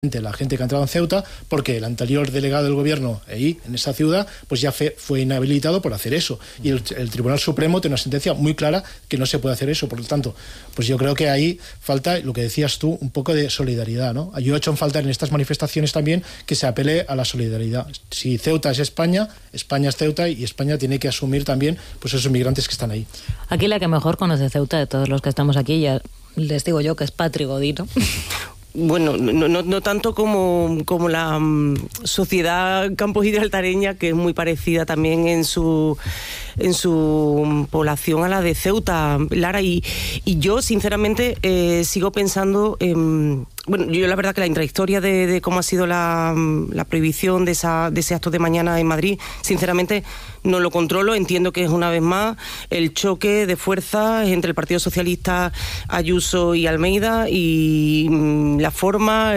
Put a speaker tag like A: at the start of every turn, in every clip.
A: la gente que ha entrado en Ceuta, porque el anterior delegado del gobierno ahí, en esa ciudad, pues ya fue inhabilitado por hacer eso. Y el Tribunal Supremo tiene una sentencia muy clara que no se puede hacer eso. Por lo tanto, pues yo creo que ahí falta, lo que decías tú, un poco de solidaridad, ¿no? Yo he hecho en falta en estas manifestaciones también que se apele a la solidaridad. Si Ceuta es España, España es Ceuta, y España tiene que asumir también pues esos migrantes que están ahí.
B: Aquí la que mejor conoce Ceuta de todos los que estamos aquí, ya les digo yo que es Patri Godino.
C: Bueno, no tanto como la sociedad campo-gibraltareña, que es muy parecida también en su población a la de Ceuta, Lara, y yo sinceramente sigo pensando, bueno, yo la verdad que la intrahistoria de cómo ha sido la prohibición de ese acto de mañana en Madrid, sinceramente no lo controlo. Entiendo que es una vez más el choque de fuerzas entre el Partido Socialista, Ayuso y Almeida, y la forma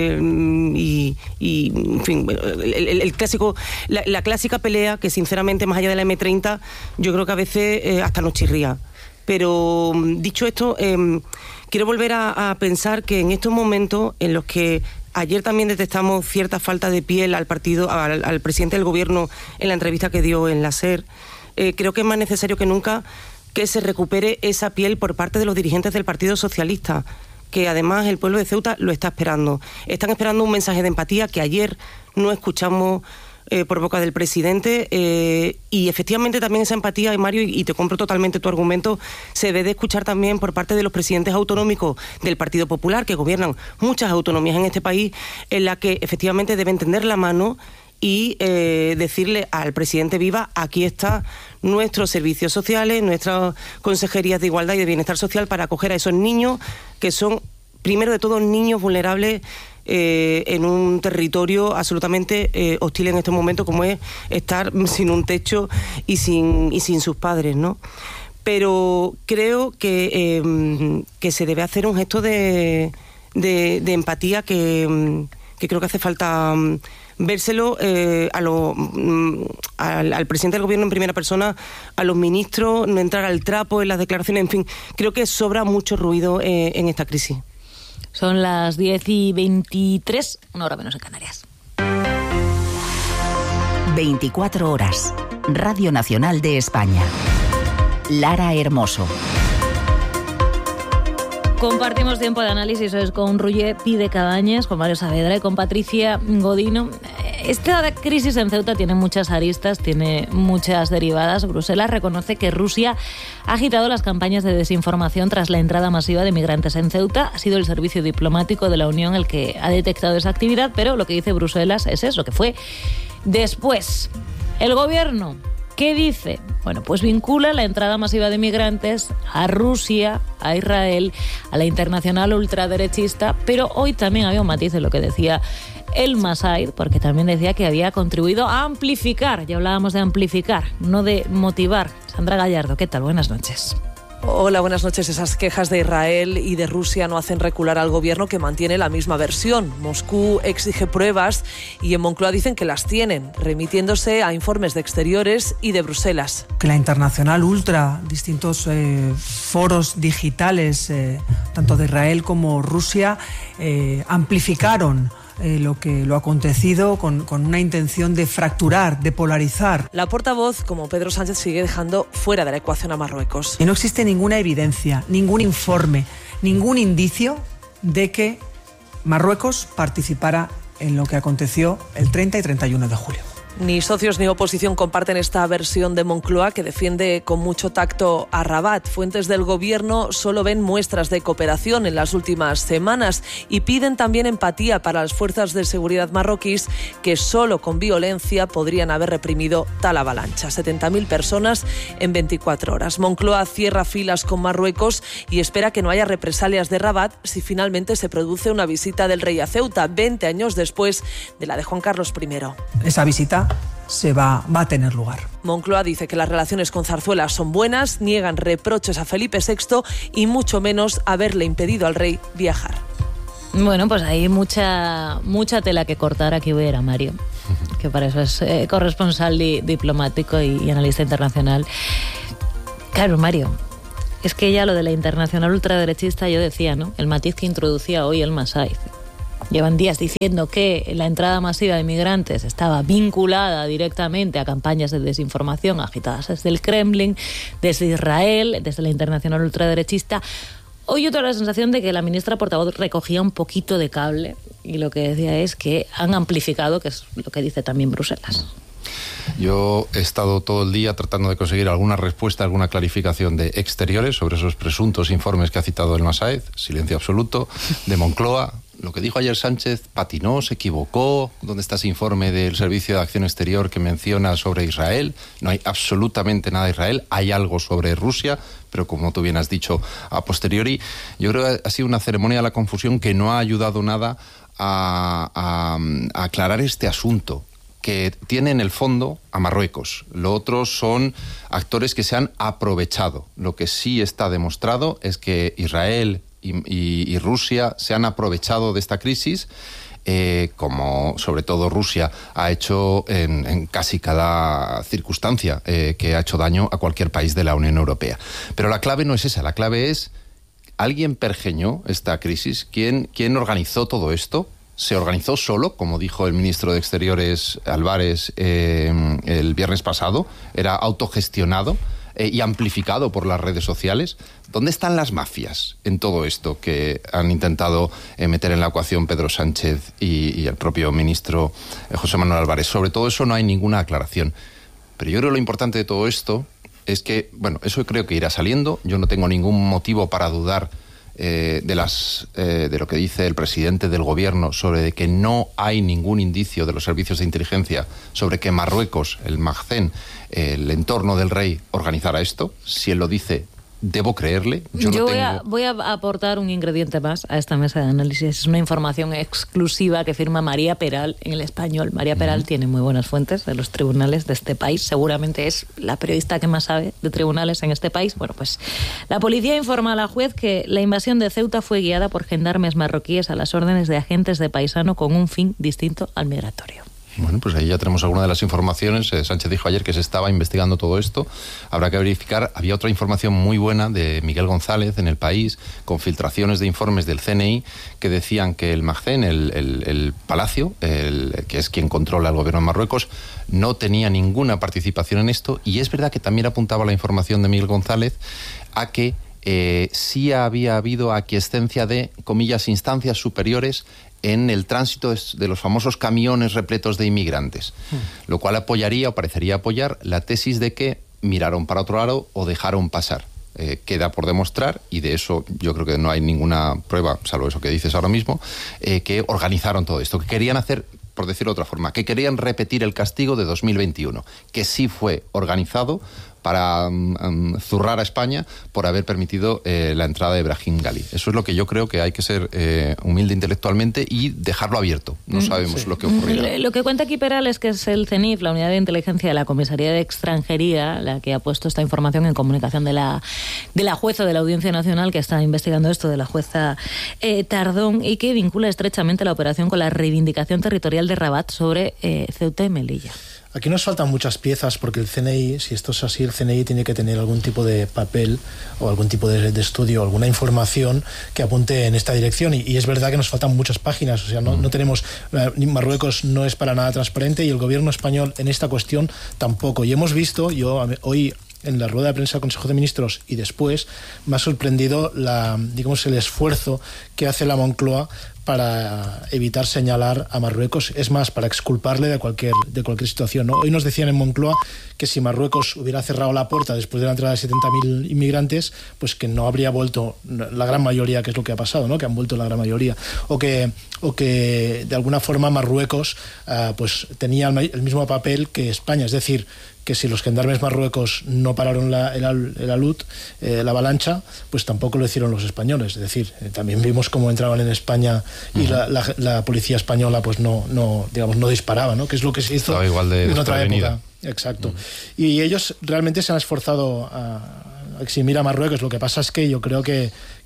C: y en fin, el clásico, la clásica pelea que sinceramente, más allá de la M30, yo creo que a veces hasta nos chirría. Pero dicho esto, quiero volver a pensar que en estos momentos en los que ayer también detectamos cierta falta de piel al presidente del gobierno en la entrevista que dio en la SER, creo que es más necesario que nunca que se recupere esa piel por parte de los dirigentes del Partido Socialista, que además el pueblo de Ceuta lo está esperando. Están esperando un mensaje de empatía que ayer no escuchamos por boca del presidente, y efectivamente también esa empatía, Mario, y te compro totalmente tu argumento, se debe de escuchar también por parte de los presidentes autonómicos del Partido Popular, que gobiernan muchas autonomías en este país, en la que efectivamente deben tender la mano y decirle al presidente Viva: aquí está nuestros servicios sociales, nuestras consejerías de igualdad y de bienestar social para acoger a esos niños que son, primero de todo, niños vulnerables en un territorio absolutamente hostil en estos momentos, como es estar sin un techo y sin sus padres, ¿no? Pero creo que se debe hacer un gesto de empatía que creo que hace falta vérselo al presidente del gobierno en primera persona, a los ministros, no entrar al trapo en las declaraciones, en fin, creo que sobra mucho ruido en esta crisis.
B: Son las 10:23, una hora menos en Canarias.
D: 24 horas. Radio Nacional de España. Lara Hermoso.
B: Compartimos tiempo de análisis hoy con Ruller Pide Cabañas, con Mario Saavedra y con Patricia Godino. Esta crisis en Ceuta tiene muchas aristas, tiene muchas derivadas. Bruselas reconoce que Rusia ha agitado las campañas de desinformación tras la entrada masiva de migrantes en Ceuta. Ha sido el servicio diplomático de la Unión el que ha detectado esa actividad, pero lo que dice Bruselas es eso, que fue después. El gobierno, ¿qué dice? Bueno, pues vincula la entrada masiva de migrantes a Rusia, a Israel, a la internacional ultraderechista, pero hoy también había un matiz en lo que decía el Masaid, porque también decía que había contribuido a amplificar, ya hablábamos de amplificar, no de motivar. Sandra Gallardo, ¿qué tal? Buenas noches.
E: Hola, buenas noches. Esas quejas de Israel y de Rusia no hacen recular al gobierno, que mantiene la misma versión. Moscú exige pruebas y en Moncloa dicen que las tienen, remitiéndose a informes de Exteriores y de Bruselas.
F: Que la internacional ultra, distintos foros digitales, tanto de Israel como Rusia, amplificaron lo acontecido con una intención de fracturar, de polarizar.
E: La portavoz, como Pedro Sánchez, sigue dejando fuera de la ecuación a Marruecos.
F: Y no existe ninguna evidencia, ningún informe, ningún indicio de que Marruecos participara en lo que aconteció el 30 y 31 de julio.
E: Ni socios ni oposición comparten esta versión de Moncloa, que defiende con mucho tacto a Rabat. Fuentes del gobierno solo ven muestras de cooperación en las últimas semanas y piden también empatía para las fuerzas de seguridad marroquíes, que solo con violencia podrían haber reprimido tal avalancha. 70.000 personas en 24 horas. Moncloa cierra filas con Marruecos y espera que no haya represalias de Rabat si finalmente se produce una visita del rey a Ceuta, 20 años después de la de Juan Carlos I.
F: Esa visita va a tener lugar.
E: Moncloa dice que las relaciones con Zarzuela son buenas, niegan reproches a Felipe VI y mucho menos haberle impedido al rey viajar.
B: Bueno, pues hay mucha tela que cortar. Aquí voy a ir a Mario, que para eso es corresponsal diplomático y analista internacional. Claro, Mario, es que ya lo de la internacional ultraderechista, yo decía, ¿no? El matiz que introducía hoy el Masaid. llevan días diciendo que la entrada masiva de migrantes estaba vinculada directamente a campañas de desinformación agitadas desde el Kremlin, desde Israel, desde la internacional ultraderechista. Hoy yo tengo la sensación de que la ministra portavoz recogía un poquito de cable y lo que decía es que han amplificado, que es lo que dice también Bruselas.
G: Yo he estado todo el día tratando de conseguir alguna respuesta, alguna clarificación de Exteriores sobre esos presuntos informes que ha citado el Masaez, silencio absoluto, de Moncloa. Lo que dijo ayer Sánchez patinó, se equivocó. ¿Dónde está ese informe del Servicio de Acción Exterior que menciona sobre Israel? No hay absolutamente nada de Israel. Hay algo sobre Rusia, pero como tú bien has dicho, a posteriori. Yo creo que ha sido una ceremonia de la confusión que no ha ayudado nada a aclarar este asunto, que tiene en el fondo a Marruecos. Lo otro son actores que se han aprovechado. Lo que sí está demostrado es que Israel y Rusia se han aprovechado de esta crisis, como sobre todo Rusia ha hecho en casi cada circunstancia que ha hecho daño a cualquier país de la Unión Europea. Pero la clave no es esa, la clave es: ¿alguien pergeñó esta crisis? ¿Quién organizó todo esto? ¿Se organizó solo, como dijo el ministro de Exteriores Álvarez el viernes pasado? ¿Era autogestionado y amplificado por las redes sociales? ¿Dónde están las mafias en todo esto que han intentado meter en la ecuación Pedro Sánchez y el propio ministro José Manuel Álvarez? Sobre todo eso no hay ninguna aclaración. Pero yo creo que lo importante de todo esto es que, bueno, eso creo que irá saliendo. Yo no tengo ningún motivo para dudar de lo que dice el presidente del gobierno sobre que no hay ningún indicio de los servicios de inteligencia sobre que Marruecos, el Magzen, el entorno del rey, organizara esto. Si él lo dice, debo creerle.
B: Voy a aportar un ingrediente más a esta mesa de análisis. Es una información exclusiva que firma María Peral en El Español. María Peral tiene muy buenas fuentes de los tribunales de este país. Seguramente es la periodista que más sabe de tribunales en este país. Bueno, pues la policía informa a la juez que la invasión de Ceuta fue guiada por gendarmes marroquíes a las órdenes de agentes de paisano con un fin distinto al migratorio.
G: Bueno, pues ahí ya tenemos alguna de las informaciones. Sánchez dijo ayer que se estaba investigando todo esto. Habrá que verificar. Había otra información muy buena de Miguel González en El País, con filtraciones de informes del CNI que decían que el Magzen, el palacio, que es quien controla el gobierno de Marruecos, no tenía ninguna participación en esto. Y es verdad que también apuntaba la información de Miguel González a que sí había habido aquiescencia de, comillas, instancias superiores en el tránsito de los famosos camiones repletos de inmigrantes, lo cual apoyaría o parecería apoyar la tesis de que miraron para otro lado o dejaron pasar. Queda por demostrar, y de eso yo creo que no hay ninguna prueba, salvo eso que dices ahora mismo, que organizaron todo esto, que querían hacer, por decirlo de otra forma, que querían repetir el castigo de 2021, que sí fue organizado para zurrar a España por haber permitido la entrada de Brahim Ghali. Eso es lo que yo creo que hay que ser humilde intelectualmente y dejarlo abierto. No sabemos lo que ocurrirá.
B: Lo que cuenta aquí Peral es que es el CENIF, la Unidad de Inteligencia de la Comisaría de Extranjería, la que ha puesto esta información en comunicación de la jueza de la Audiencia Nacional que está investigando esto, de la jueza Tardón, y que vincula estrechamente la operación con la reivindicación territorial de Rabat sobre Ceuta y Melilla.
A: Aquí nos faltan muchas piezas porque el CNI, si esto es así, el CNI tiene que tener algún tipo de papel o algún tipo de estudio, alguna información que apunte en esta dirección. Y es verdad que nos faltan muchas páginas. O sea, no tenemos... Marruecos no es para nada transparente y el gobierno español en esta cuestión tampoco. Y hemos visto, hoy en la rueda de prensa del Consejo de Ministros y después, me ha sorprendido el esfuerzo que hace la Moncloa para evitar señalar a Marruecos, es más, para exculparle de cualquier situación, ¿no? Hoy nos decían en Moncloa que si Marruecos hubiera cerrado la puerta después de la entrada de 70.000 inmigrantes, pues que no habría vuelto la gran mayoría, que es lo que ha pasado, ¿no? Que han vuelto la gran mayoría, o que de alguna forma Marruecos pues tenía el mismo papel que España, es decir, que si los gendarmes marruecos no pararon el alud, la avalancha, pues tampoco lo hicieron los españoles. Es decir, también vimos cómo entraban en España y la policía española pues no disparaba, ¿no? Que es lo que se hizo
G: estaba igual de
A: en otra época. Exacto. Y ellos realmente se han esforzado a eximir a Marruecos. Lo que pasa es que yo creo que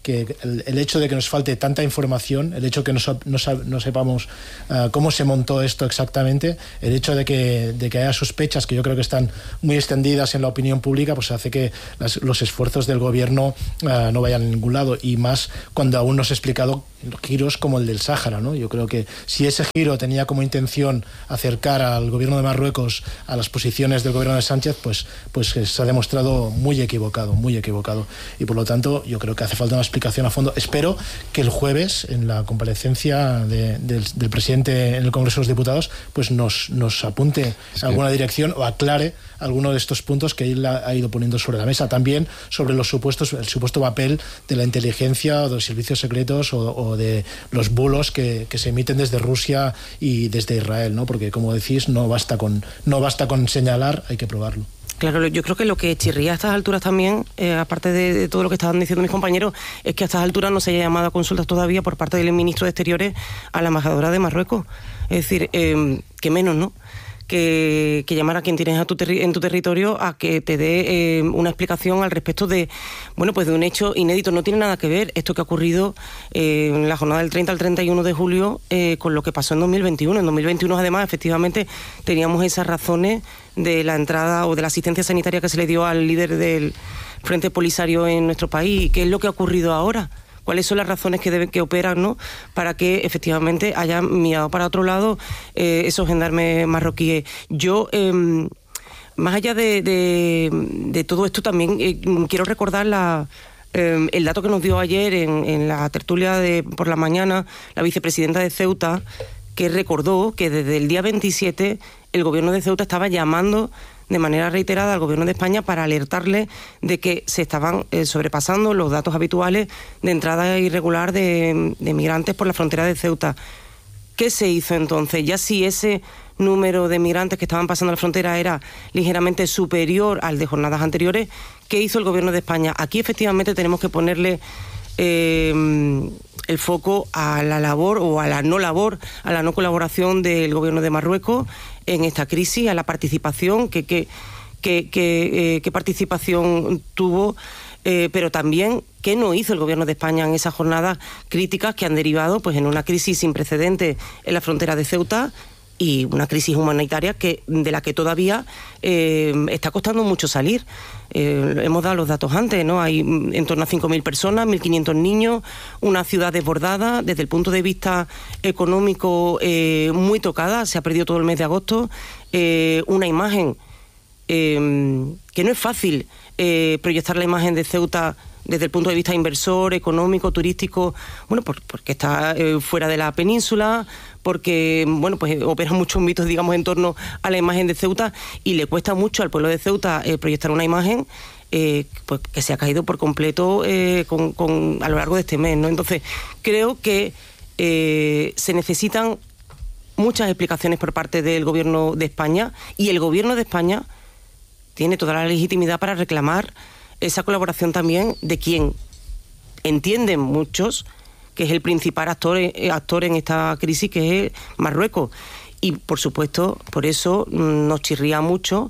A: que el hecho de que nos falte tanta información, el hecho de que no sepamos cómo se montó esto exactamente, el hecho de que haya sospechas que yo creo que están muy extendidas en la opinión pública, pues hace que los esfuerzos del gobierno no vayan a ningún lado, y más cuando aún no se ha explicado giros como el del Sáhara, ¿no? Yo creo que si ese giro tenía como intención acercar al gobierno de Marruecos a las posiciones del gobierno de Sánchez, pues se ha demostrado muy equivocado, y por lo tanto yo creo que hace falta una explicación a fondo. Espero que el jueves, en la comparecencia del presidente en el Congreso de los Diputados, pues nos apunte alguna dirección o aclare alguno de estos puntos que él ha ido poniendo sobre la mesa. También sobre el supuesto papel de la inteligencia o de los servicios secretos o de los bulos que se emiten desde Rusia y desde Israel, ¿no? Porque, como decís, no basta con señalar, hay que probarlo.
C: Claro, yo creo que lo que chirría a estas alturas también, aparte de todo lo que estaban diciendo mis compañeros, es que a estas alturas no se haya llamado a consultas todavía por parte del ministro de Exteriores a la embajadora de Marruecos. Es decir, que menos, ¿no?, que llamar a quien tienes en tu territorio a que te dé una explicación al respecto de un hecho inédito. No tiene nada que ver esto que ha ocurrido en la jornada del 30 al 31 de julio con lo que pasó en 2021. En 2021, además, efectivamente, teníamos esas razones de la entrada o de la asistencia sanitaria que se le dio al líder del Frente Polisario en nuestro país. ¿Qué es lo que ha ocurrido ahora? ¿Cuáles son las razones que operan, ¿no?, para que efectivamente hayan mirado para otro lado esos gendarmes marroquíes? Yo, más allá de todo esto, también quiero recordar el dato que nos dio ayer en la tertulia por la mañana la vicepresidenta de Ceuta, que recordó que desde el día 27 el gobierno de Ceuta estaba llamando de manera reiterada al gobierno de España para alertarle de que se estaban sobrepasando los datos habituales de entrada irregular de migrantes por la frontera de Ceuta. ¿Qué se hizo entonces? Ya si ese número de migrantes que estaban pasando la frontera era ligeramente superior al de jornadas anteriores, ¿qué hizo el gobierno de España? Aquí efectivamente tenemos que ponerle el foco a la labor o a la no colaboración del gobierno de Marruecos en esta crisis, a la participación, qué participación tuvo, pero también qué no hizo el gobierno de España en esas jornadas críticas que han derivado pues en una crisis sin precedentes en la frontera de Ceuta y una crisis humanitaria de la que todavía está costando mucho salir. Hemos dado los datos antes, ¿no? Hay en torno a 5.000 personas, 1.500 niños, una ciudad desbordada, desde el punto de vista económico muy tocada, se ha perdido todo el mes de agosto, una imagen que no es fácil proyectar la imagen de Ceuta desde el punto de vista inversor, económico, turístico, porque está fuera de la península, porque opera muchos mitos, digamos, en torno a la imagen de Ceuta, y le cuesta mucho al pueblo de Ceuta proyectar una imagen que se ha caído por completo a lo largo de este mes, ¿no? Entonces, creo que se necesitan muchas explicaciones por parte del gobierno de España, y el gobierno de España tiene toda la legitimidad para reclamar esa colaboración también de quien entienden muchos que es el principal actor en esta crisis, que es Marruecos. Y, por supuesto, por eso nos chirría mucho,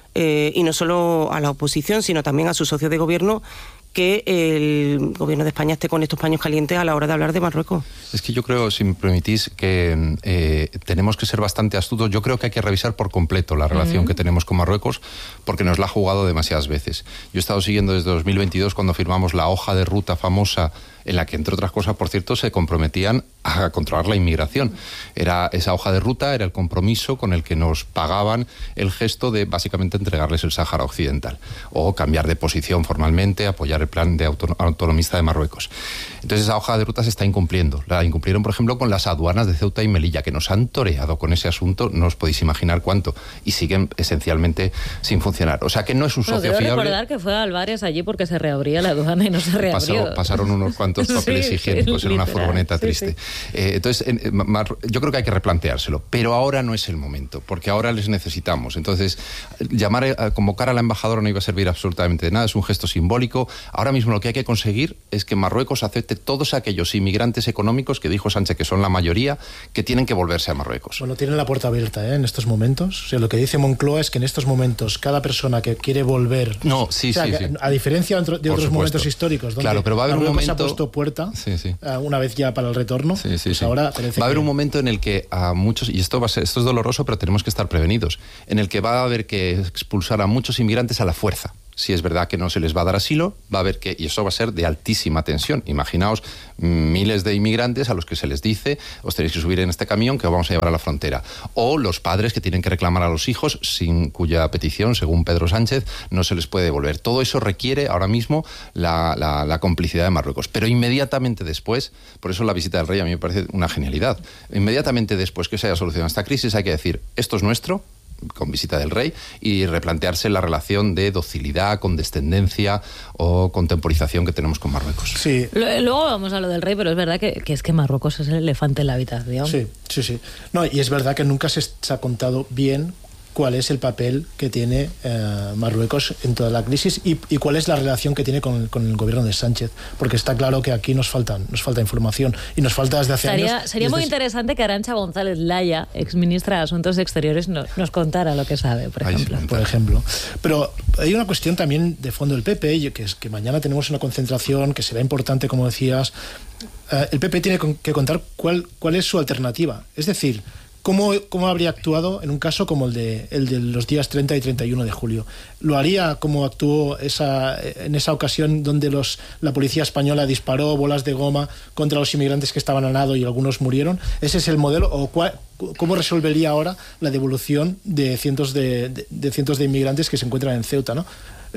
C: y no solo a la oposición, sino también a sus socios de gobierno, que el gobierno de España esté con estos paños calientes a la hora de hablar de Marruecos.
G: Es que yo creo, si me permitís, que tenemos que ser bastante astutos. Yo creo que hay que revisar por completo la relación que tenemos con Marruecos, porque nos la ha jugado demasiadas veces. Yo he estado siguiendo desde 2022, cuando firmamos la hoja de ruta famosa, en la que, entre otras cosas, por cierto, se comprometían a controlar la inmigración. Esa hoja de ruta era el compromiso con el que nos pagaban el gesto de, básicamente, entregarles el Sáhara Occidental, o cambiar de posición formalmente, apoyar el plan de autonomista de Marruecos. Entonces, esa hoja de ruta se está incumpliendo. La incumplieron, por ejemplo, con las aduanas de Ceuta y Melilla, que nos han toreado con ese asunto, no os podéis imaginar cuánto, y siguen esencialmente sin funcionar. O sea, que no es un socio fiable.
B: Quiero recordar que fue a Álvarez allí porque se reabría la aduana y no se reabrió.
G: Pasaron unos cuantos papeles higiénicos en una furgoneta triste. Sí. Entonces, yo creo que hay que replanteárselo, pero ahora no es el momento, porque ahora les necesitamos. Entonces, convocar a la embajadora no iba a servir absolutamente de nada, es un gesto simbólico. Ahora mismo lo que hay que conseguir es que Marruecos acepte todos aquellos inmigrantes económicos que dijo Sánchez, que son la mayoría, que tienen que volverse a Marruecos.
A: Bueno, tienen la puerta abierta en estos momentos. O sea, lo que dice Moncloa es que en estos momentos cada persona que quiere volver...
G: No, sí.
A: A diferencia de otros momentos históricos, donde
G: claro, pero va a haber un momento...
A: se ha puesto puerta una vez ya para el retorno, ahora parece
G: va a haber un momento en el que a muchos, y esto es doloroso, pero tenemos que estar prevenidos, en el que va a haber que expulsar a muchos inmigrantes a la fuerza. Si es verdad que no se les va a dar asilo, va a haber que, y eso va a ser de altísima tensión. Imaginaos miles de inmigrantes a los que se les dice, os tenéis que subir en este camión que os vamos a llevar a la frontera. O los padres que tienen que reclamar a los hijos, sin cuya petición, según Pedro Sánchez, no se les puede devolver. Todo eso requiere ahora mismo la complicidad de Marruecos. Pero inmediatamente después, por eso la visita del rey a mí me parece una genialidad, inmediatamente después que se haya solucionado esta crisis hay que decir, esto es nuestro, con visita del rey, y replantearse la relación de docilidad, condescendencia o contemporización que tenemos con Marruecos.
B: Sí. Luego vamos a lo del rey, pero es verdad que es que Marruecos es el elefante en la habitación.
A: Sí. No, y es verdad que nunca se ha contado bien cuál es el papel que tiene Marruecos en toda la crisis y cuál es la relación que tiene con el gobierno de Sánchez, porque está claro que aquí nos falta información y nos falta desde hace años.
B: Sería muy interesante que Arantxa González Laya, exministra de Asuntos Exteriores, nos contara lo que sabe, por ejemplo. Pero hay una cuestión también de fondo del PP, que es que mañana tenemos una concentración que será importante, como decías. El PP tiene que contar cuál es su alternativa, es decir, ¿Cómo habría actuado en un caso como el de los días 30 y 31 de julio? ¿Lo haría como actuó en esa ocasión donde la policía española disparó bolas de goma contra los inmigrantes que estaban a nado y algunos murieron? ¿Ese es el modelo? ¿O cómo resolvería ahora la devolución de cientos de inmigrantes que se encuentran en Ceuta, ¿no?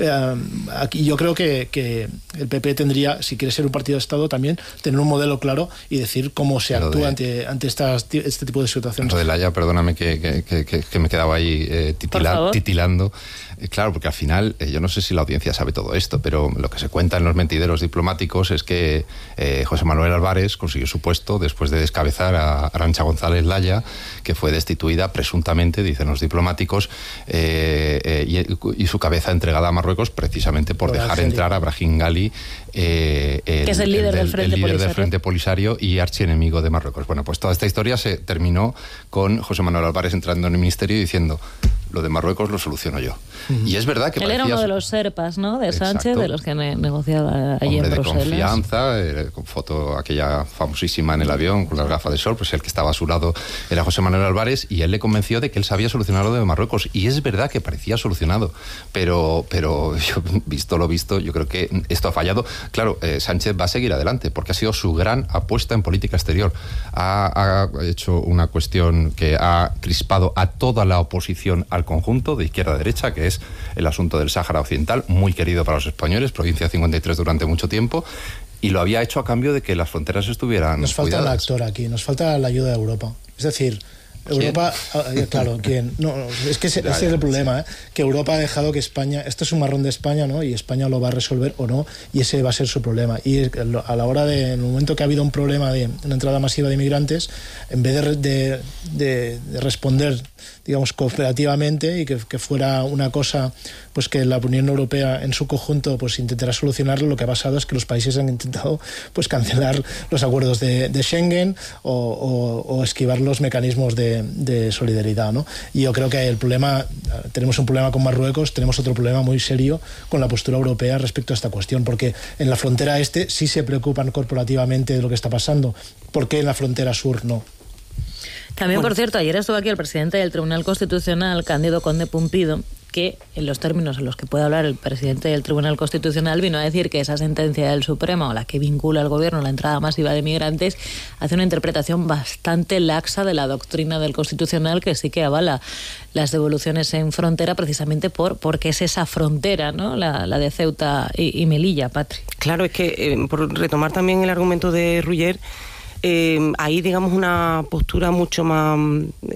B: Aquí yo creo que el PP tendría, si quiere ser un partido de Estado, también tener un modelo claro y decir cómo se actúa ante este tipo de situaciones.
G: Lo de Laya, perdóname que me quedaba ahí titilando. Claro, porque al final, yo no sé si la audiencia sabe todo esto, pero lo que se cuenta en los mentideros diplomáticos es que José Manuel Álvarez consiguió su puesto después de descabezar a Arantxa González Laya, que fue destituida presuntamente, dicen los diplomáticos, y su cabeza entregada a Marruecos precisamente por dejar entrar a Brahim Ghali,
B: que es el líder del
G: Frente Polisario y archienemigo de Marruecos. Bueno, pues toda esta historia se terminó con José Manuel Álvarez entrando en el ministerio y diciendo: lo de Marruecos lo soluciono yo. Y es verdad que
B: él era uno de los serpas, ¿no?, de Sánchez. Exacto. De los que negociaba allí en Bruselas.
G: De confianza, con foto aquella famosísima en el avión con las gafas de sol, pues el que estaba a su lado era José Manuel Álvarez, y él le convenció de que él sabía solucionar lo de Marruecos, y es verdad que parecía solucionado, pero yo, visto lo visto, yo creo que esto ha fallado. Claro, Sánchez va a seguir adelante porque ha sido su gran apuesta en política exterior. Ha hecho una cuestión que ha crispado a toda la oposición al conjunto, de izquierda a derecha, que es el asunto del Sáhara Occidental, muy querido para los españoles, provincia 53 durante mucho tiempo, y lo había hecho a cambio de que las fronteras estuvieran
A: Nos falta
G: cuidadas.
A: el actor aquí, nos falta la ayuda de Europa. Es decir, Europa, claro, ¿quién? No, es que ese es el problema, que Europa ha dejado que España, esto es un marrón de España, ¿no? Y España lo va a resolver o no, y ese va a ser su problema. Y a la hora en el momento que ha habido un problema de una entrada masiva de inmigrantes, en vez de responder, digamos, cooperativamente y que fuera una cosa pues que la Unión Europea en su conjunto pues intentará solucionarlo, lo que ha pasado es que los países han intentado pues cancelar los acuerdos de Schengen o esquivar los mecanismos de solidaridad, ¿no? Y yo creo que tenemos un problema con Marruecos, tenemos otro problema muy serio con la postura europea respecto a esta cuestión, porque en la frontera este sí se preocupan corporativamente de lo que está pasando, ¿por qué en la frontera sur no?
B: También, por cierto, ayer estuvo aquí el presidente del Tribunal Constitucional, Cándido Conde Pumpido, que en los términos en los que puede hablar el presidente del Tribunal Constitucional vino a decir que esa sentencia del Supremo, la que vincula al gobierno a la entrada masiva de migrantes, hace una interpretación bastante laxa de la doctrina del Constitucional, que sí que avala las devoluciones en frontera precisamente porque es esa frontera, ¿no?, la de Ceuta y Melilla, Patri.
C: Claro, es que por retomar también el argumento de Ruller, hay, digamos, una postura mucho más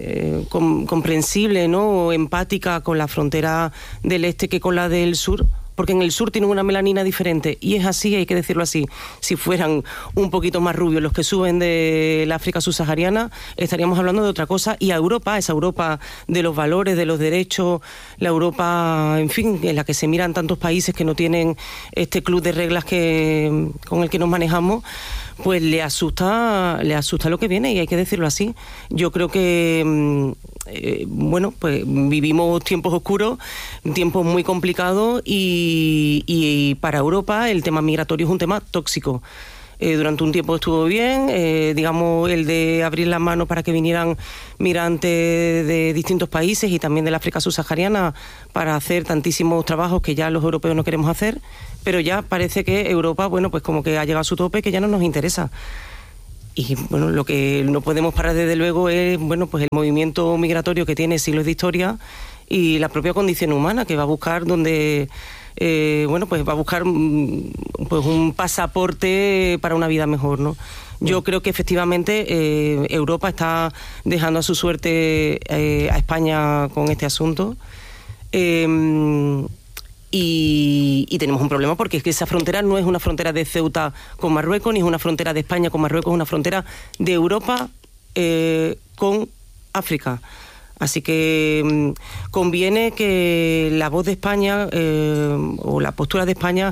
C: comprensible, ¿no?, o empática con la frontera del este que con la del sur, porque en el sur tienen una melanina diferente, y es así, hay que decirlo así. Si fueran un poquito más rubios los que suben de la África subsahariana, estaríamos hablando de otra cosa. Y a Europa, esa Europa de los valores, de los derechos, la Europa, en fin, en la que se miran tantos países que no tienen este club de reglas con el que nos manejamos, pues le asusta lo que viene, y hay que decirlo así. Yo creo que pues vivimos tiempos oscuros, tiempos muy complicados, y para Europa el tema migratorio es un tema tóxico. Durante un tiempo estuvo bien, digamos, el de abrir las manos para que vinieran migrantes de distintos países y también de la África subsahariana para hacer tantísimos trabajos que ya los europeos no queremos hacer, pero ya parece que Europa, bueno, pues como que ha llegado a su tope, que ya no nos interesa. Y bueno, lo que no podemos parar desde luego es, bueno, pues el movimiento migratorio que tiene siglos de historia y la propia condición humana, que va a buscar donde... pues va a buscar pues un pasaporte para una vida mejor, ¿no? Yo creo que efectivamente Europa está dejando a su suerte a España con este asunto, y tenemos un problema, porque es que esa frontera no es una frontera de Ceuta con Marruecos, ni es una frontera de España con Marruecos, es una frontera de Europa con África. Así que conviene que la voz de España o la postura de España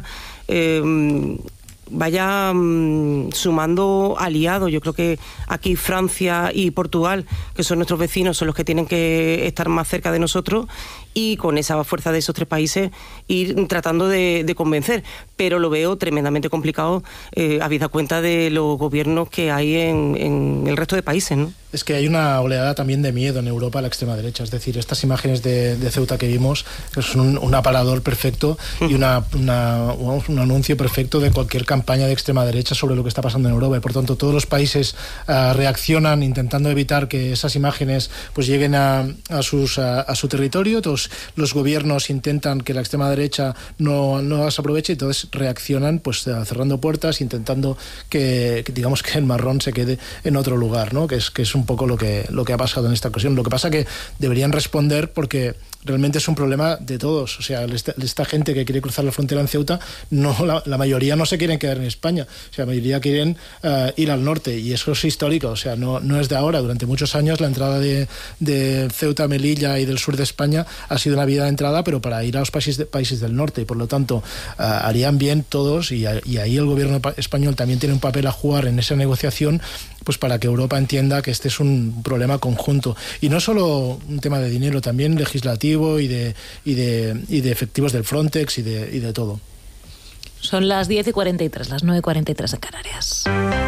C: vaya sumando aliados. Yo creo que aquí Francia y Portugal, que son nuestros vecinos, son los que tienen que estar más cerca de nosotros, y con esa fuerza de esos tres países ir tratando de convencer. Pero lo veo tremendamente complicado, habida cuenta de los gobiernos que hay en el resto de países, ¿no?
A: Es que hay una oleada también de miedo en Europa a la extrema derecha. Es decir, estas imágenes de Ceuta que vimos es un aparador perfecto y un anuncio perfecto de cualquier campaña de extrema derecha sobre lo que está pasando en Europa. Y por tanto, todos los países reaccionan intentando evitar que esas imágenes pues lleguen a su territorio. Todos los gobiernos intentan que la extrema derecha no las aproveche, y entonces reaccionan pues cerrando puertas, intentando que digamos que el marrón se quede en otro lugar, ¿no? Que es un poco lo que ha pasado en esta ocasión. Lo que pasa que deberían responder, porque realmente es un problema de todos. O sea, esta gente que quiere cruzar la frontera en Ceuta, la mayoría no se quieren quedar en España. O sea, la mayoría quieren ir al norte, y eso es histórico. O sea, no es de ahora. Durante muchos años la entrada de Ceuta, Melilla y del sur de España ha sido una vía de entrada, pero para ir a los países del norte, y por lo tanto harían bien todos, y ahí el gobierno español también tiene un papel a jugar en esa negociación, pues para que Europa entienda que este es un problema conjunto, y no solo un tema de dinero, también legislativo y de efectivos del Frontex y de todo.
B: Son las 10:43, las 9:43 en Canarias.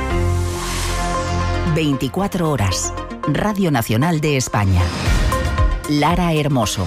D: 24 horas. Radio Nacional de España. Lara Hermoso.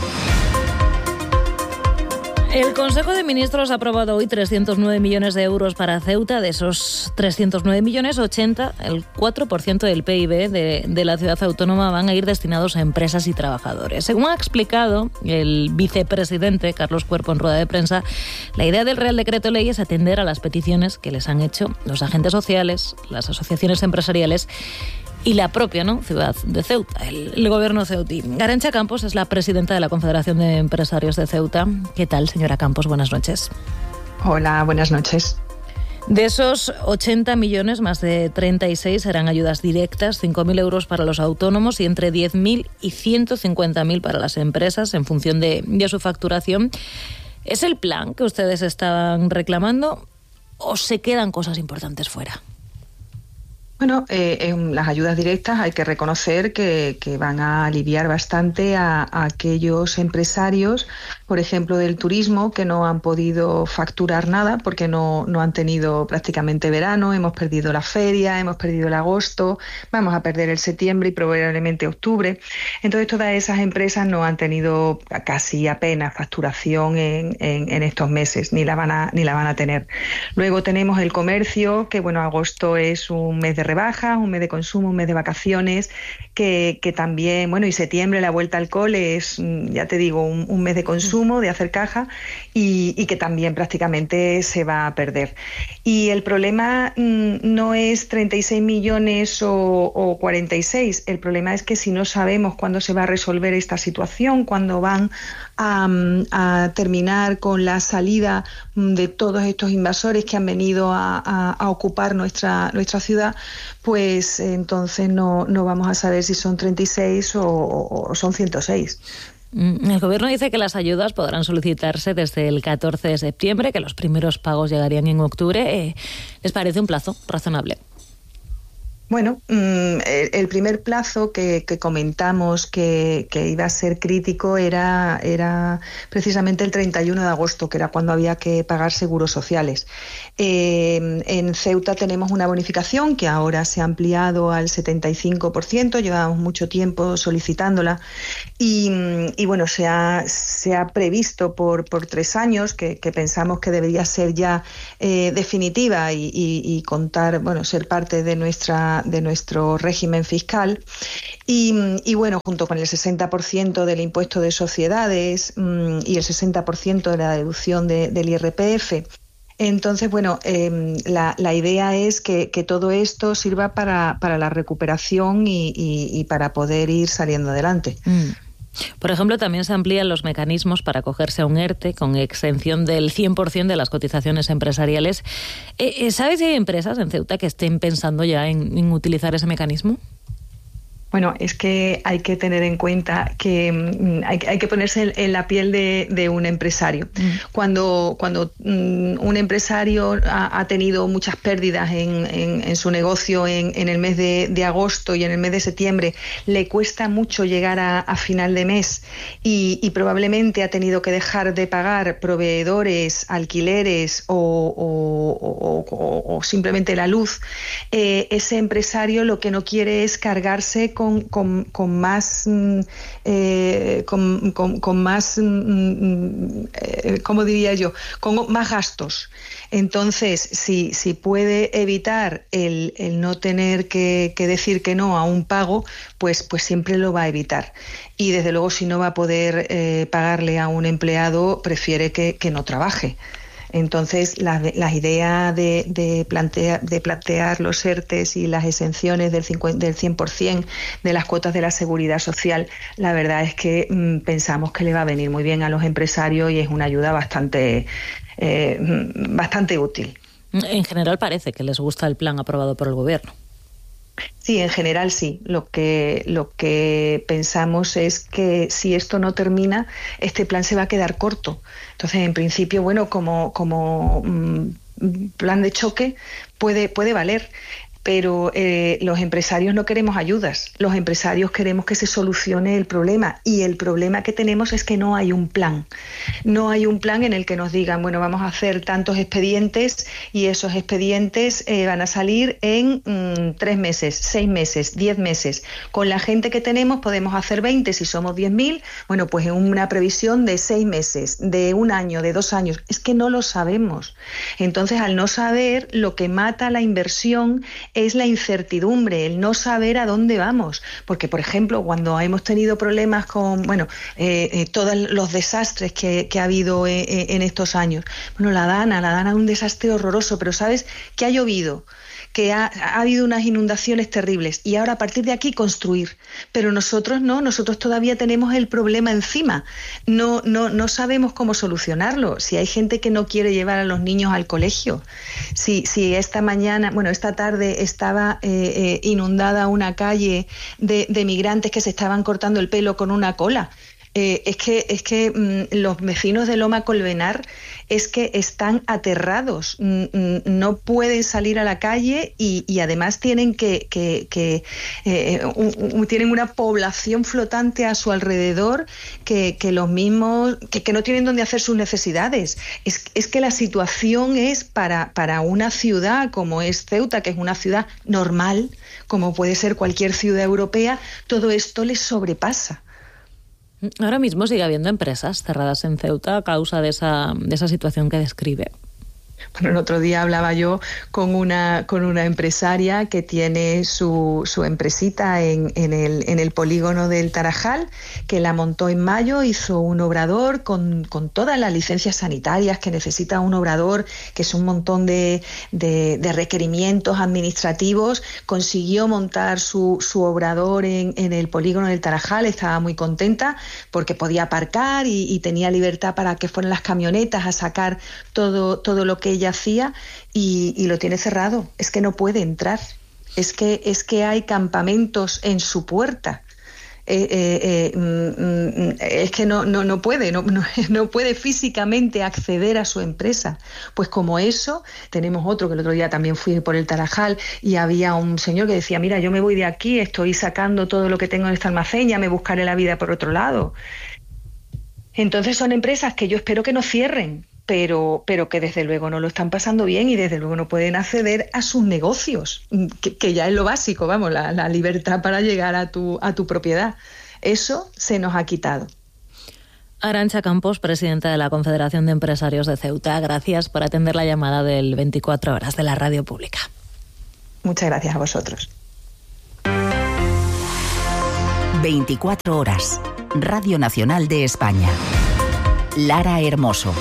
B: El Consejo de Ministros ha aprobado hoy 309 millones de euros para Ceuta. De esos 309 millones, 80, el 4% del PIB de la ciudad autónoma, van a ir destinados a empresas y trabajadores. Según ha explicado el vicepresidente Carlos Cuerpo en rueda de prensa, la idea del Real Decreto Ley es atender a las peticiones que les han hecho los agentes sociales, las asociaciones empresariales y la propia ciudad de Ceuta, el gobierno ceutí. Arantxa Campos es la presidenta de la Confederación de Empresarios de Ceuta. ¿Qué tal, señora Campos? Buenas noches.
H: Hola, buenas noches.
B: De esos 80 millones, más de 36 serán ayudas directas, 5.000 euros para los autónomos y entre 10.000 y 150.000 para las empresas en función de su facturación. ¿Es el plan que ustedes estaban reclamando o se quedan cosas importantes fuera?
H: Bueno, en las ayudas directas hay que reconocer que van a aliviar bastante a aquellos empresarios, por ejemplo, del turismo, que no han podido facturar nada porque no han tenido prácticamente verano, hemos perdido la feria, hemos perdido el agosto, vamos a perder el septiembre y probablemente octubre. Entonces, todas esas empresas no han tenido casi apenas facturación en estos meses, ni la van a tener. Luego tenemos el comercio, que bueno, agosto es un mes de rebajas, un mes de consumo, un mes de vacaciones, que también, bueno, y septiembre, la vuelta al cole es, ya te digo, un mes de consumo, de hacer caja, y que también prácticamente se va a perder. Y el problema no es 36 millones o 46, el problema es que si no sabemos cuándo se va a resolver esta situación, cuándo van a terminar con la salida de todos estos invasores que han venido a ocupar nuestra ciudad, pues entonces no vamos a saber si son 36 o son 106.
B: El Gobierno dice que las ayudas podrán solicitarse desde el 14 de septiembre, que los primeros pagos llegarían en octubre. ¿Les parece un plazo razonable?
H: Bueno, el primer plazo que comentamos que iba a ser crítico era precisamente el 31 de agosto, que era cuando había que pagar seguros sociales. En Ceuta tenemos una bonificación que ahora se ha ampliado al 75%, llevamos mucho tiempo solicitándola y bueno, se ha previsto por 3 años, que pensamos que debería ser ya definitiva y contar, bueno, ser parte de nuestro régimen fiscal y bueno, junto con el 60% del impuesto de sociedades y el 60% de la deducción del IRPF. Entonces, bueno, la idea es que todo esto sirva para la recuperación y para poder ir saliendo adelante.
B: Por ejemplo, también se amplían los mecanismos para acogerse a un ERTE con exención del 100% de las cotizaciones empresariales. ¿Sabes si hay empresas en Ceuta que estén pensando ya en utilizar ese mecanismo?
H: Bueno, es que hay que tener en cuenta que hay que ponerse en la piel de un empresario. Cuando un empresario ha tenido muchas pérdidas en su negocio en el mes de agosto y en el mes de septiembre, le cuesta mucho llegar a final de mes y probablemente ha tenido que dejar de pagar proveedores, alquileres o simplemente la luz, ese empresario lo que no quiere es cargarse con más ¿cómo diría yo? Con más gastos. Entonces, si puede evitar el no tener que decir que no a un pago, pues siempre lo va a evitar. Y desde luego, si no va a poder pagarle a un empleado, prefiere que no trabaje. Entonces, la idea de plantear los ERTES y las exenciones del 100% de las cuotas de la seguridad social, la verdad es que pensamos que le va a venir muy bien a los empresarios y es una ayuda bastante útil.
B: En general parece que les gusta el plan aprobado por el Gobierno.
H: Sí, en general sí. Lo que pensamos es que si esto no termina, este plan se va a quedar corto. Entonces, en principio, bueno, como plan de choque puede valer. Pero los empresarios no queremos ayudas, los empresarios queremos que se solucione el problema y el problema que tenemos es que no hay un plan. No hay un plan en el que nos digan, bueno, vamos a hacer tantos expedientes y esos expedientes van a salir en 3 meses, 6 meses, 10 meses. Con la gente que tenemos podemos hacer 20 si somos 10.000, bueno, pues en una previsión de 6 meses, de 1 año, de 2 años. Es que no lo sabemos. Entonces, al no saber, lo que mata la inversión es la incertidumbre, el no saber a dónde vamos. Porque, por ejemplo, cuando hemos tenido problemas con, todos los desastres que ha habido en estos años. Bueno, la Dana es un desastre horroroso, pero ¿sabes qué ha llovido? Que ha habido unas inundaciones terribles y ahora a partir de aquí construir. Pero nosotros no, nosotros todavía tenemos el problema encima. No sabemos cómo solucionarlo. Si hay gente que no quiere llevar a los niños al colegio, si esta tarde estaba inundada una calle de migrantes que se estaban cortando el pelo con una cola. Es que los vecinos de Loma Colmenar es que están aterrados, no pueden salir a la calle y además tienen tienen una población flotante a su alrededor que los mismos que no tienen dónde hacer sus necesidades. Es que la situación es para una ciudad como es Ceuta, que es una ciudad normal, como puede ser cualquier ciudad europea, todo esto les sobrepasa.
B: Ahora mismo sigue habiendo empresas cerradas en Ceuta a causa de esa situación que describe.
H: Bueno, el otro día hablaba yo con una empresaria que tiene su empresita en el polígono del Tarajal, que la montó en mayo, hizo un obrador con todas las licencias sanitarias que necesita un obrador, que es un montón de requerimientos administrativos. Consiguió montar su obrador en el polígono del Tarajal, estaba muy contenta porque podía aparcar y tenía libertad para que fueran las camionetas a sacar todo lo que ella hacía, y lo tiene cerrado. Es que no puede entrar. Es que hay campamentos en su puerta. Es que no puede físicamente acceder a su empresa. Pues como eso, tenemos otro, que el otro día también fui por el Tarajal y había un señor que decía: mira, yo me voy de aquí, estoy sacando todo lo que tengo en esta almacén, ya me buscaré la vida por otro lado. Entonces son empresas que yo espero que no cierren, pero que desde luego no lo están pasando bien y desde luego no pueden acceder a sus negocios, que ya es lo básico, vamos, la libertad para llegar a tu propiedad. Eso se nos ha quitado.
B: Arantxa Campos, presidenta de la Confederación de Empresarios de Ceuta, gracias por atender la llamada del 24 Horas de la Radio Pública.
H: Muchas gracias a vosotros.
D: 24 Horas, Radio Nacional de España. Lara Hermoso.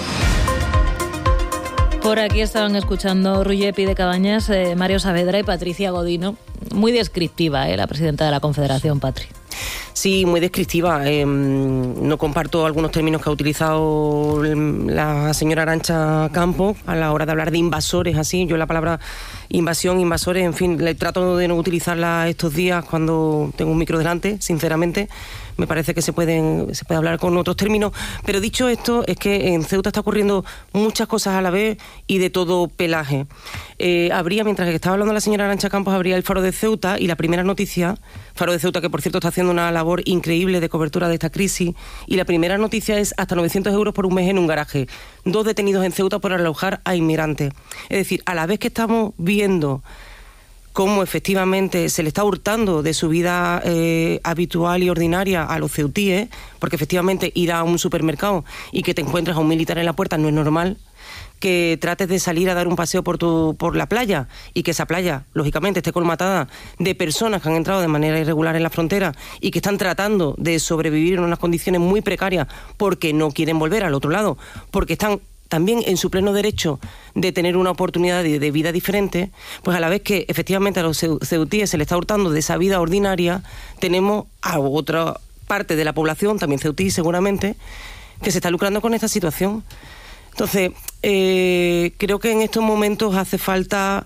B: Por aquí estaban escuchando Ruller Pide Cabañas, Mario Saavedra y Patricia Godino. Muy descriptiva, la presidenta de la Confederación, Patri.
C: Sí, muy descriptiva. No comparto algunos términos que ha utilizado la señora Arantxa Campos a la hora de hablar de invasores, así. Yo la palabra invasión, invasores, en fin, le trato de no utilizarla estos días cuando tengo un micro delante, sinceramente. Me parece que se puede hablar con otros términos, pero dicho esto, es que en Ceuta está ocurriendo muchas cosas a la vez y de todo pelaje. Mientras que estaba hablando la señora Arantxa Campos, habría el Faro de Ceuta, y la primera noticia, Faro de Ceuta, que por cierto está haciendo una labor increíble de cobertura de esta crisis, y la primera noticia es hasta 900 euros por un mes en un garaje. 2 detenidos en Ceuta por alojar a inmigrantes. Es decir, a la vez que estamos viendo cómo efectivamente se le está hurtando de su vida habitual y ordinaria a los ceutíes, porque efectivamente ir a un supermercado y que te encuentres a un militar en la puerta no es normal, que trates de salir a dar un paseo por la playa y que esa playa, lógicamente, esté colmatada de personas que han entrado de manera irregular en la frontera y que están tratando de sobrevivir en unas condiciones muy precarias porque no quieren volver al otro lado, porque están también en su pleno derecho de tener una oportunidad de vida diferente, pues a la vez que efectivamente a los ceutíes se les está hurtando de esa vida ordinaria, tenemos a otra parte de la población, también ceutí seguramente, que se está lucrando con esta situación. Entonces, creo que en estos momentos hace falta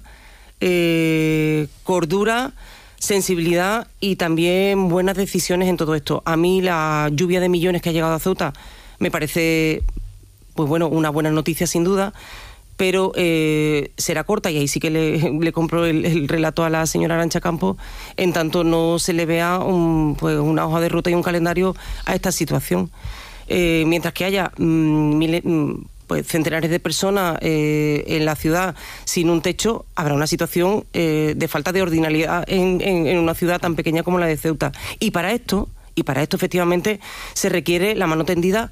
C: cordura, sensibilidad y también buenas decisiones en todo esto. A mí la lluvia de millones que ha llegado a Ceuta me parece, pues bueno, una buena noticia sin duda, pero será corta, y ahí sí que le compro el relato a la señora Arantxa Campos, en tanto no se le vea una hoja de ruta y un calendario a esta situación. Mientras que haya centenares de personas en la ciudad sin un techo, habrá una situación de falta de ordinariedad en una ciudad tan pequeña como la de Ceuta. Y para esto efectivamente se requiere la mano tendida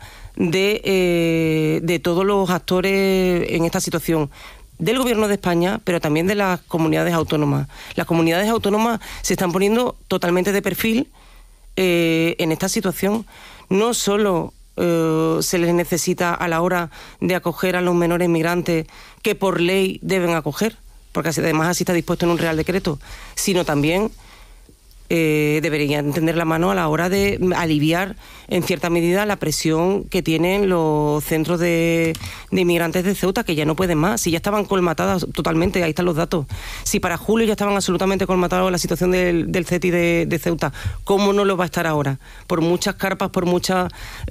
C: de todos los actores en esta situación, del Gobierno de España, pero también de las comunidades autónomas. Las comunidades autónomas se están poniendo totalmente de perfil en esta situación. No solo se les necesita a la hora de acoger a los menores migrantes, que por ley deben acoger, porque además así está dispuesto en un Real Decreto, sino también deberían tender la mano a la hora de aliviar en cierta medida la presión que tienen los centros de inmigrantes de Ceuta, que ya no pueden más. Si ya estaban colmatadas totalmente, ahí están los datos. Si para julio ya estaban absolutamente colmatados la situación del CETI de Ceuta, ¿cómo no lo va a estar ahora? Por muchas carpas, por muchas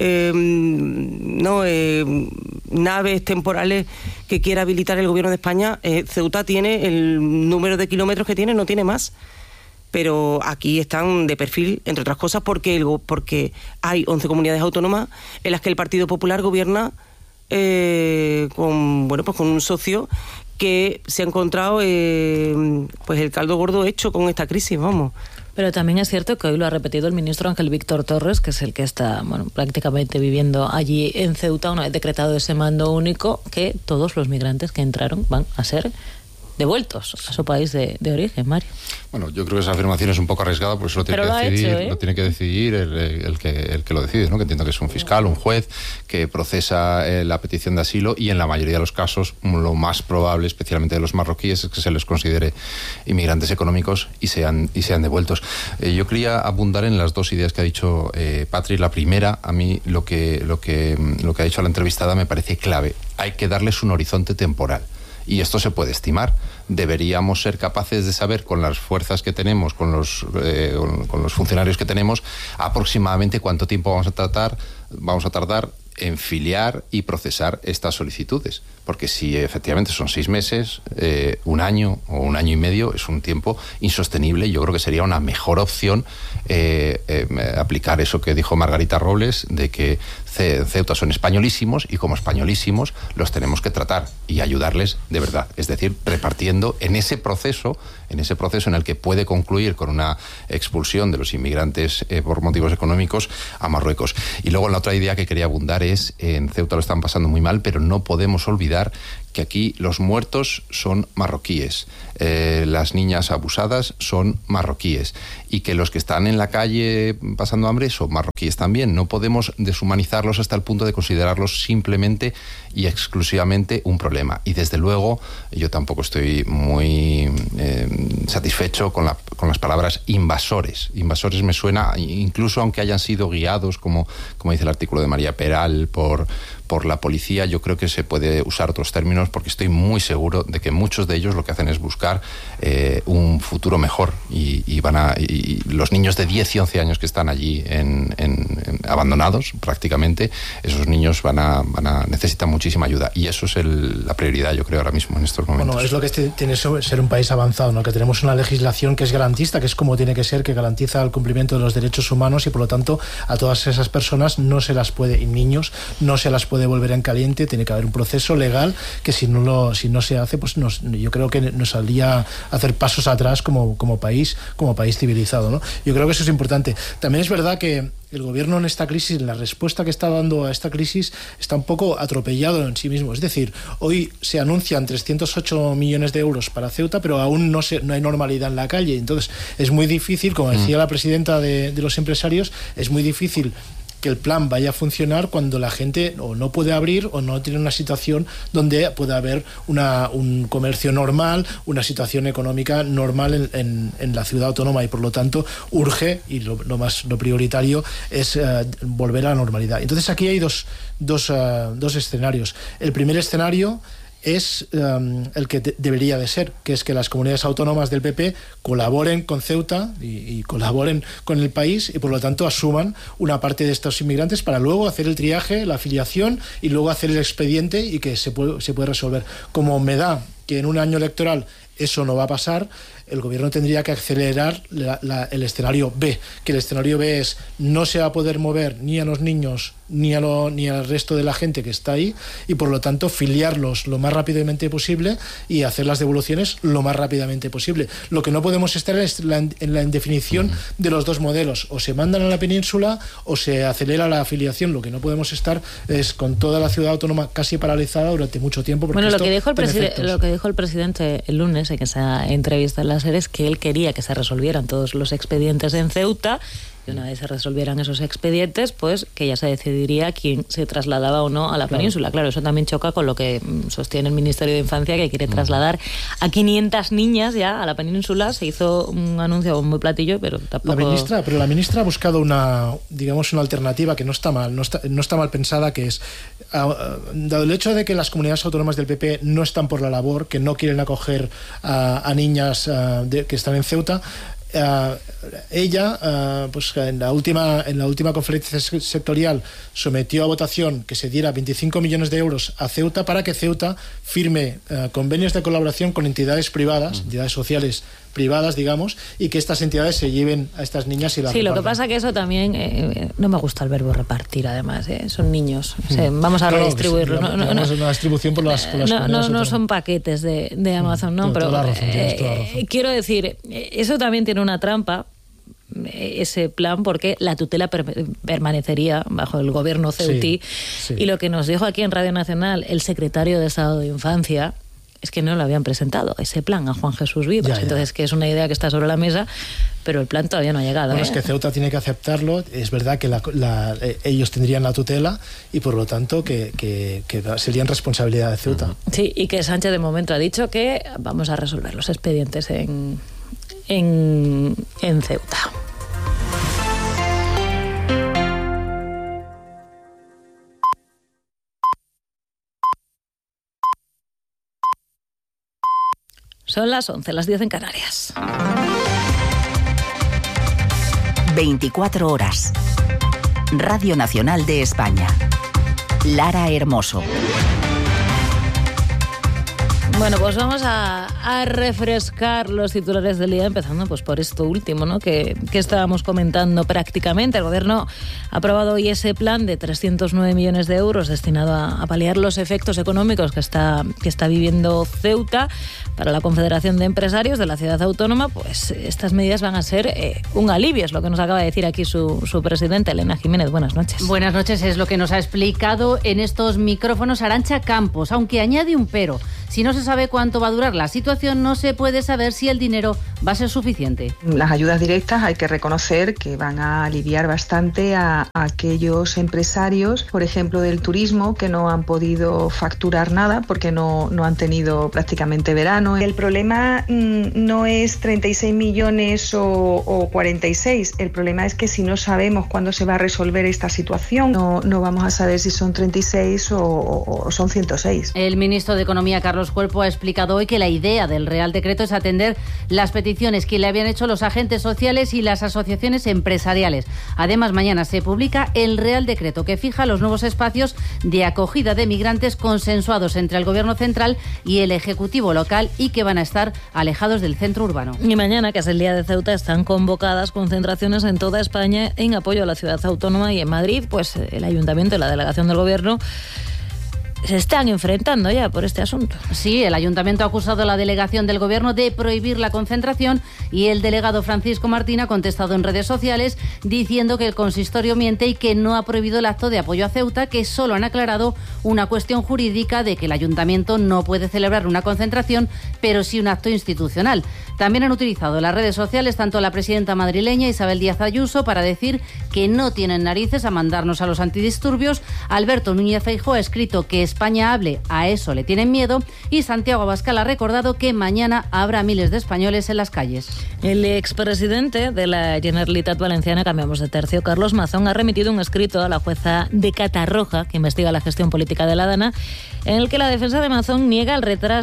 C: naves temporales que quiera habilitar el Gobierno de España, Ceuta tiene el número de kilómetros que tiene, no tiene más. Pero aquí están de perfil, entre otras cosas, porque hay 11 comunidades autónomas en las que el Partido Popular gobierna con un socio que se ha encontrado el caldo gordo hecho con esta crisis, vamos.
B: Pero también es cierto que hoy lo ha repetido el ministro Ángel Víctor Torres, que es el que está prácticamente viviendo allí en Ceuta, una vez decretado ese mando único, que todos los migrantes que entraron van a ser devueltos a su país de origen, Mario.
G: Bueno, yo creo que esa afirmación es un poco arriesgada, por eso lo tiene que decidir el que lo decide, ¿no? Que entiendo que es un fiscal, un juez, que procesa la petición de asilo, y en la mayoría de los casos lo más probable, especialmente de los marroquíes, es que se les considere inmigrantes económicos y sean devueltos. Yo quería abundar en las dos ideas que ha dicho Patri. La primera, a mí lo que ha dicho la entrevistada me parece clave. Hay que darles un horizonte temporal. Y esto se puede estimar. Deberíamos ser capaces de saber, con las fuerzas que tenemos, con los funcionarios que tenemos, aproximadamente cuánto tiempo vamos a tardar en filiar y procesar estas solicitudes. Porque si efectivamente son 6 meses, un año o un año y medio, es un tiempo insostenible. Yo creo que sería una mejor opción aplicar eso que dijo Margarita Robles, de que Ceuta son españolísimos, y como españolísimos los tenemos que tratar y ayudarles de verdad. Es decir, repartiendo en ese proceso en el que puede concluir con una expulsión de los inmigrantes por motivos económicos a Marruecos. Y luego la otra idea que quería abundar es, en Ceuta lo están pasando muy mal, pero no podemos olvidar que aquí los muertos son marroquíes, las niñas abusadas son marroquíes, y que los que están en la calle pasando hambre son marroquíes también. No podemos deshumanizarlos hasta el punto de considerarlos simplemente y exclusivamente un problema. Y desde luego yo tampoco estoy muy satisfecho con las palabras invasores. Invasores me suena, incluso aunque hayan sido guiados, como dice el artículo de María Peral, por la policía, yo creo que se puede usar otros términos, porque estoy muy seguro de que muchos de ellos lo que hacen es buscar un futuro mejor, y los niños de 10 y 11 años que están allí abandonados prácticamente, esos niños necesitan muchísima ayuda, y eso es la prioridad, yo creo, ahora mismo en estos momentos.
A: Bueno, es lo que tiene que ser un país avanzado, ¿no? Que tenemos una legislación que es garantista, que es como tiene que ser, que garantiza el cumplimiento de los derechos humanos, y por lo tanto a todas esas personas no se las puede, y niños no se las puede volver en caliente. Tiene que haber un proceso legal que si no se hace, pues yo creo que nos haría hacer pasos atrás como país civilizado, ¿no? Yo creo que eso es importante. También es verdad que el gobierno en esta crisis, en la respuesta que está dando a esta crisis, está un poco atropellado en sí mismo. Es decir, hoy se anuncian 308 millones de euros para Ceuta, pero aún no hay normalidad en la calle. Entonces es muy difícil, como decía la presidenta de los empresarios, es muy difícil que el plan vaya a funcionar cuando la gente o no puede abrir o no tiene una situación donde pueda haber un comercio normal, una situación económica normal en la ciudad autónoma, y por lo tanto urge, y lo prioritario es volver a la normalidad. Entonces aquí hay dos escenarios. El primer escenario es el que debería de ser, que es que las comunidades autónomas del PP colaboren con Ceuta y colaboren con el país, y por lo tanto asuman una parte de estos inmigrantes para luego hacer el triaje, la afiliación, y luego hacer el expediente, y que se puede resolver. Como me da que en un año electoral eso no va a pasar, el gobierno tendría que acelerar el escenario B, que el escenario B es: no se va a poder mover ni a los niños ni al resto de la gente que está ahí, y por lo tanto filiarlos lo más rápidamente posible y hacer las devoluciones lo más rápidamente posible. Lo que no podemos estar es en la indefinición de los dos modelos: o se mandan a la península o se acelera la afiliación. Lo que no podemos estar es con toda la ciudad autónoma casi paralizada durante mucho tiempo. Bueno,
B: lo que dijo el presidente el lunes en esa entrevista en la SER es que él quería que se resolvieran todos los expedientes en Ceuta, y una vez se resolvieran esos expedientes, pues que ya se decidiría quién se trasladaba o no a la península. Claro, eso también choca con lo que sostiene el Ministerio de Infancia, que quiere trasladar a 500 niñas ya a la península. Se hizo un anuncio muy platillo, pero tampoco...
A: La ministra ha buscado una alternativa que no está mal pensada, que es, dado el hecho de que las comunidades autónomas del PP no están por la labor, que no quieren acoger a niñas que están en Ceuta, ella pues en la última conferencia sectorial sometió a votación que se diera 25 millones de euros a Ceuta para que Ceuta firme convenios de colaboración con entidades privadas, entidades sociales privadas, digamos, y que estas entidades se lleven a estas niñas y las repartan.
B: Lo que pasa que eso también no me gusta el verbo repartir, además, son niños, vamos a redistribuirlo.
A: Una distribución por las
B: no son paquetes de Amazon, ¿no? Pero quiero decir, eso también tiene una trampa, ese plan porque la tutela permanecería bajo el gobierno ceutí. Sí. Y lo que nos dijo aquí en Radio Nacional el secretario de Estado de Infancia es que no lo habían presentado, ese plan, a Juan Jesús Vivas. Entonces, que es una idea que está sobre la mesa, pero el plan todavía no ha llegado.
A: Bueno, es que Ceuta tiene que aceptarlo. Es verdad que ellos tendrían la tutela y, por lo tanto, que serían responsabilidad de Ceuta.
B: Sí, y que Sánchez de momento ha dicho que vamos a resolver los expedientes en Ceuta. Son las 11, las 10 en Canarias.
D: 24 horas. Radio Nacional de España. Lara Hermoso.
B: Bueno, pues vamos a refrescar los titulares del día, empezando pues por esto último, ¿no? Que estábamos comentando prácticamente. El Gobierno ha aprobado hoy ese plan de 309 millones de euros destinado a paliar los efectos económicos que está viviendo Ceuta. Para la Confederación de Empresarios de la Ciudad Autónoma, pues estas medidas van a ser un alivio, es lo que nos acaba de decir aquí su presidenta, Elena Jiménez. Buenas noches.
I: Buenas noches, es lo que nos ha explicado en estos micrófonos Arantxa Campos, aunque añade un pero. Si no se sabe cuánto va a durar la situación, no se puede saber si el dinero va a ser suficiente.
H: Las ayudas directas hay que reconocer que van a aliviar bastante a aquellos empresarios, por ejemplo, del turismo, que no han podido facturar nada porque no han tenido prácticamente verano. El problema no es 36 millones o 46. El problema es que si no sabemos cuándo se va a resolver esta situación, no vamos a saber si son 36 o son 106.
I: El ministro de Economía, Carlos Cuerpo, ha explicado hoy que la idea del Real Decreto es atender las peticiones que le habían hecho los agentes sociales y las asociaciones empresariales. Además, mañana se publica el Real Decreto que fija los nuevos espacios de acogida de migrantes consensuados entre el Gobierno central y el Ejecutivo local y que van a estar alejados del centro urbano.
B: Y mañana, que es el Día de Ceuta, están convocadas concentraciones en toda España en apoyo a la ciudad autónoma, y en Madrid, pues el Ayuntamiento y la Delegación del Gobierno se están enfrentando ya por este asunto.
I: Sí, el Ayuntamiento ha acusado a la delegación del Gobierno de prohibir la concentración y el delegado Francisco Martín ha contestado en redes sociales diciendo que el consistorio miente y que no ha prohibido el acto de apoyo a Ceuta, que solo han aclarado una cuestión jurídica de que el Ayuntamiento no puede celebrar una concentración, pero sí un acto institucional. También han utilizado las redes sociales tanto la presidenta madrileña Isabel Díaz Ayuso para decir que no tienen narices a mandarnos a los antidisturbios. Alberto Núñez Feijóo ha escrito que España hable, a eso le tienen miedo, y Santiago Abascal ha recordado que mañana habrá miles de españoles en las calles.
B: El expresidente de la Generalitat Valenciana, cambiamos de tercio, Carlos Mazón, ha remitido un escrito a la jueza de Catarroja, que investiga la gestión política de la Dana, en el que la defensa de Mazón niega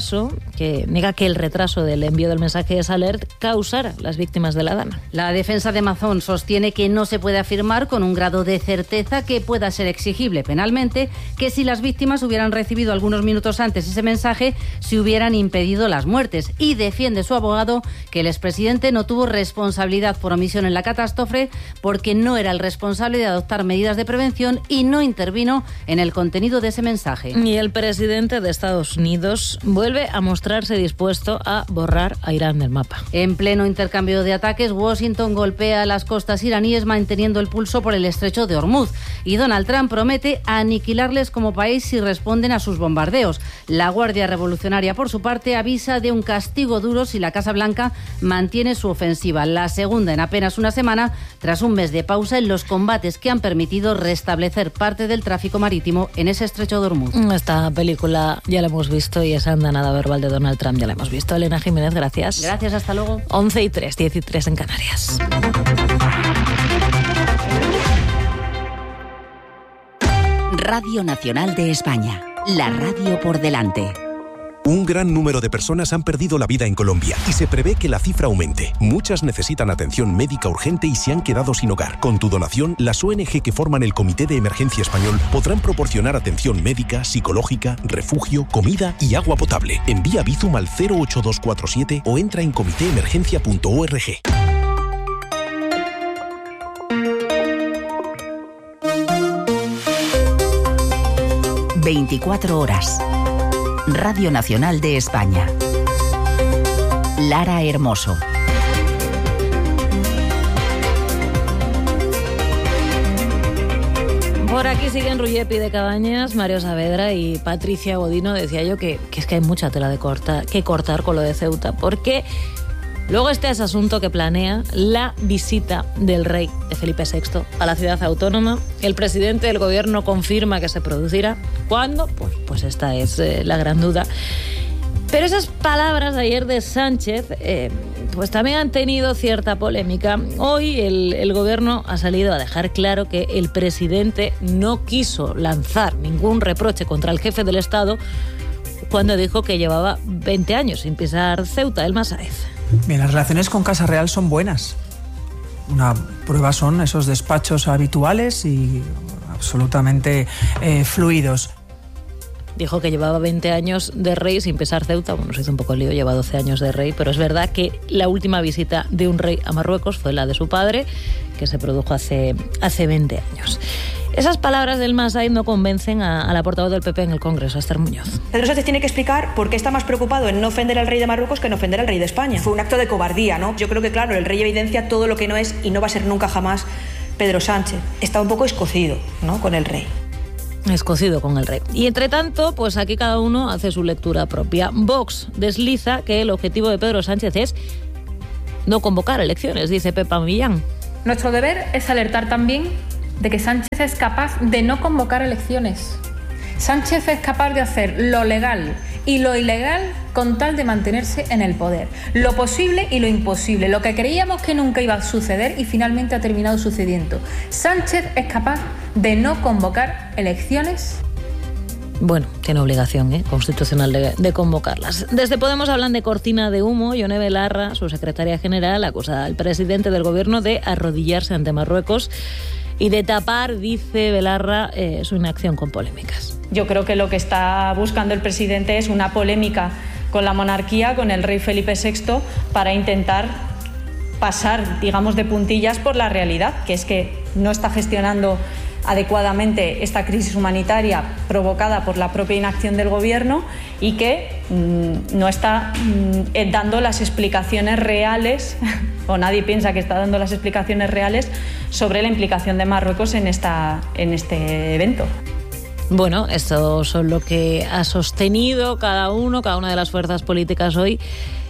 B: que el retraso del envío del mensaje Alert causara las víctimas de la Dana.
I: La defensa de Mazón sostiene que no se puede afirmar con un grado de certeza que pueda ser exigible penalmente que si las víctimas hubieran recibido algunos minutos antes ese mensaje se hubieran impedido las muertes, y defiende su abogado que el expresidente no tuvo responsabilidad por omisión en la catástrofe porque no era el responsable de adoptar medidas de prevención y no intervino en el contenido de ese mensaje.
B: Y el presidente de Estados Unidos vuelve a mostrarse dispuesto a borrar a Irán del mapa.
I: En pleno intercambio de ataques, Washington golpea las costas iraníes manteniendo el pulso por el estrecho de Hormuz, y Donald Trump promete aniquilarles como país si responden a sus bombardeos. La Guardia Revolucionaria, por su parte, avisa de un castigo duro si la Casa Blanca mantiene su ofensiva, la segunda en apenas una semana, tras un mes de pausa en los combates que han permitido restablecer parte del tráfico marítimo en ese estrecho de Hormuz.
B: Esta película ya la hemos visto, y esa andanada verbal de Donald Trump ya la hemos visto. Elena Jiménez, gracias.
I: Gracias, hasta luego.
B: 11:03, 10:03 en Canarias.
D: Radio Nacional de España, la radio por delante.
J: Un gran número de personas han perdido la vida en Colombia y se prevé que la cifra aumente. Muchas necesitan atención médica urgente y se han quedado sin hogar. Con tu donación, las ONG que forman el Comité de Emergencia Español podrán proporcionar atención médica, psicológica, refugio, comida y agua potable. Envía Bizum al 08247 o entra en comitéemergencia.org.
D: ...24 horas... Radio Nacional de España. Lara Hermoso.
B: Por aquí siguen Ruller, Pide Cabañas, Mario Saavedra y Patricia Godino. Decía yo que es que hay mucha tela que cortar con lo de Ceuta, porque luego este es asunto que planea la visita del rey de Felipe VI a la ciudad autónoma. El presidente del gobierno confirma que se producirá. ¿Cuándo? Pues esta es la gran duda. Pero esas palabras de ayer de Sánchez pues también han tenido cierta polémica. Hoy el gobierno ha salido a dejar claro que el presidente no quiso lanzar ningún reproche contra el jefe del Estado cuando dijo que llevaba 20 años sin pisar Ceuta, Elma Sáez.
F: Bien, las relaciones con Casa Real son buenas. Una prueba son esos despachos habituales y absolutamente fluidos.
B: Dijo que llevaba 20 años de rey sin pisar Ceuta. Bueno, se hizo un poco lío, lleva 12 años de rey, pero es verdad que la última visita de un rey a Marruecos fue la de su padre, que se produjo hace 20 años. Esas palabras del Masai no convencen a la portavoz del PP en el Congreso, Esther Muñoz.
K: Pedro Sánchez tiene que explicar por qué está más preocupado en no ofender al rey de Marruecos que en ofender al rey de España. Fue un acto de cobardía, ¿no? Yo creo que, claro, el rey evidencia todo lo que no es y no va a ser nunca jamás Pedro Sánchez. Está un poco escocido, ¿no?, con el rey.
B: Escocido con el rey. Y entre tanto, pues aquí cada uno hace su lectura propia. Vox desliza que el objetivo de Pedro Sánchez es no convocar elecciones, dice Pepa Millán.
L: Nuestro deber es alertar también de que Sánchez es capaz de no convocar elecciones. Sánchez es capaz de hacer lo legal y lo ilegal con tal de mantenerse en el poder. Lo posible y lo imposible, lo que creíamos que nunca iba a suceder y finalmente ha terminado sucediendo. Sánchez es capaz de no convocar elecciones.
B: Bueno, tiene obligación constitucional de convocarlas. Desde Podemos hablan de cortina de humo. Yone Belarra, su secretaria general, acusa al presidente del gobierno de arrodillarse ante Marruecos y de tapar, dice Belarra, su inacción con polémicas.
M: Yo creo que lo que está buscando el presidente es una polémica con la monarquía, con el rey Felipe VI, para intentar pasar, digamos, de puntillas por la realidad, que es que no está gestionando adecuadamente esta crisis humanitaria provocada por la propia inacción del gobierno y que no está dando las explicaciones reales, o nadie piensa que está dando las explicaciones reales sobre la implicación de Marruecos en este evento.
B: Bueno, esto son lo que ha sostenido cada una de las fuerzas políticas hoy.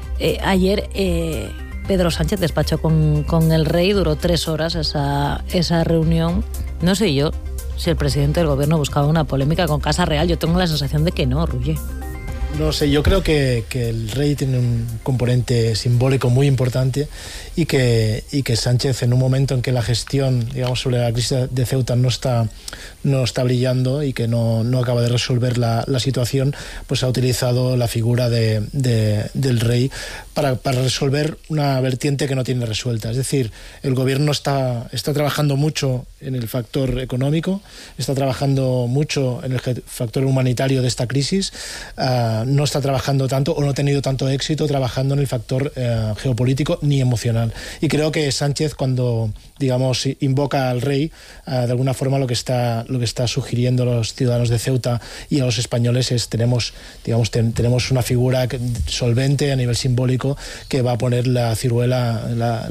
B: Ayer Pedro Sánchez despachó con el rey, duró 3 horas esa reunión. No sé yo si el presidente del gobierno buscaba una polémica con Casa Real. Yo tengo la sensación de que no, Ruller.
A: No sé, yo creo que el rey tiene un componente simbólico muy importante y que Sánchez, en un momento en que la gestión, digamos, sobre la crisis de Ceuta no está brillando y que no acaba de resolver la situación, pues ha utilizado la figura del rey para resolver una vertiente que no tiene resuelta. Es decir, el gobierno está trabajando mucho en el factor económico, está trabajando mucho en el factor humanitario de esta crisis, no está trabajando tanto o no ha tenido tanto éxito trabajando en el factor geopolítico ni emocional. Y creo que Sánchez, cuando, digamos, invoca al rey, de alguna forma lo que está sugiriendo a los ciudadanos de Ceuta y a los españoles es tenemos una figura solvente a nivel simbólico que va a poner la ciruela,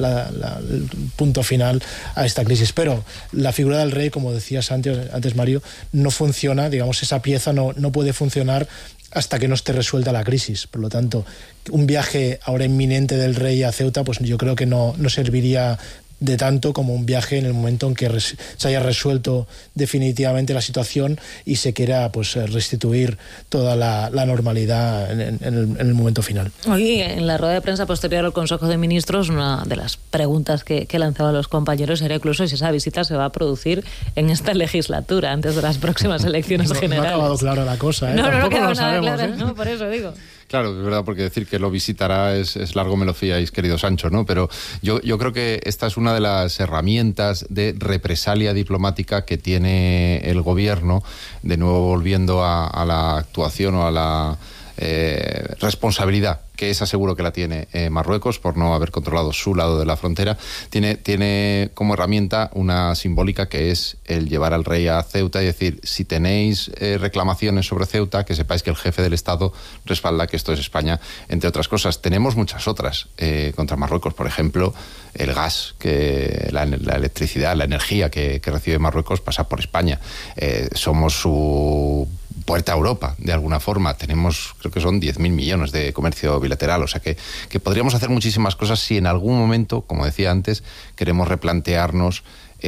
A: el punto final a esta crisis. Pero la figura del rey, como decías antes Mario, no funciona, digamos, esa pieza no puede funcionar hasta que no esté resuelta la crisis. Por lo tanto, un viaje ahora inminente del rey a Ceuta, pues yo creo que no serviría de tanto como un viaje en el momento en que se haya resuelto definitivamente la situación y se quiera, pues, restituir toda la normalidad en el momento final.
B: Hoy, en la rueda de prensa posterior al Consejo de Ministros, una de las preguntas que lanzaban los compañeros era incluso si esa visita se va a producir en esta legislatura, antes de las próximas elecciones generales.
A: No ha acabado clara la cosa,
B: No ha quedado nada
A: sabemos,
B: claro, no, por eso digo.
G: Claro, es verdad, porque decir que lo visitará es largo, me lo fiáis, querido Sancho, ¿no? Pero yo creo que esta es una de las herramientas de represalia diplomática que tiene el gobierno, de nuevo volviendo a la actuación o a la responsabilidad que esa seguro que la tiene Marruecos por no haber controlado su lado de la frontera, tiene como herramienta una simbólica que es el llevar al rey a Ceuta y decir, si tenéis reclamaciones sobre Ceuta, que sepáis que el jefe del Estado respalda que esto es España, entre otras cosas. Tenemos muchas otras contra Marruecos, por ejemplo, el gas, la electricidad, la energía que recibe Marruecos pasa por España. Somos su puerta a Europa, de alguna forma. Tenemos, creo que son 10.000 millones de comercio bilateral, o sea que podríamos hacer muchísimas cosas si en algún momento, como decía antes, queremos replantearnos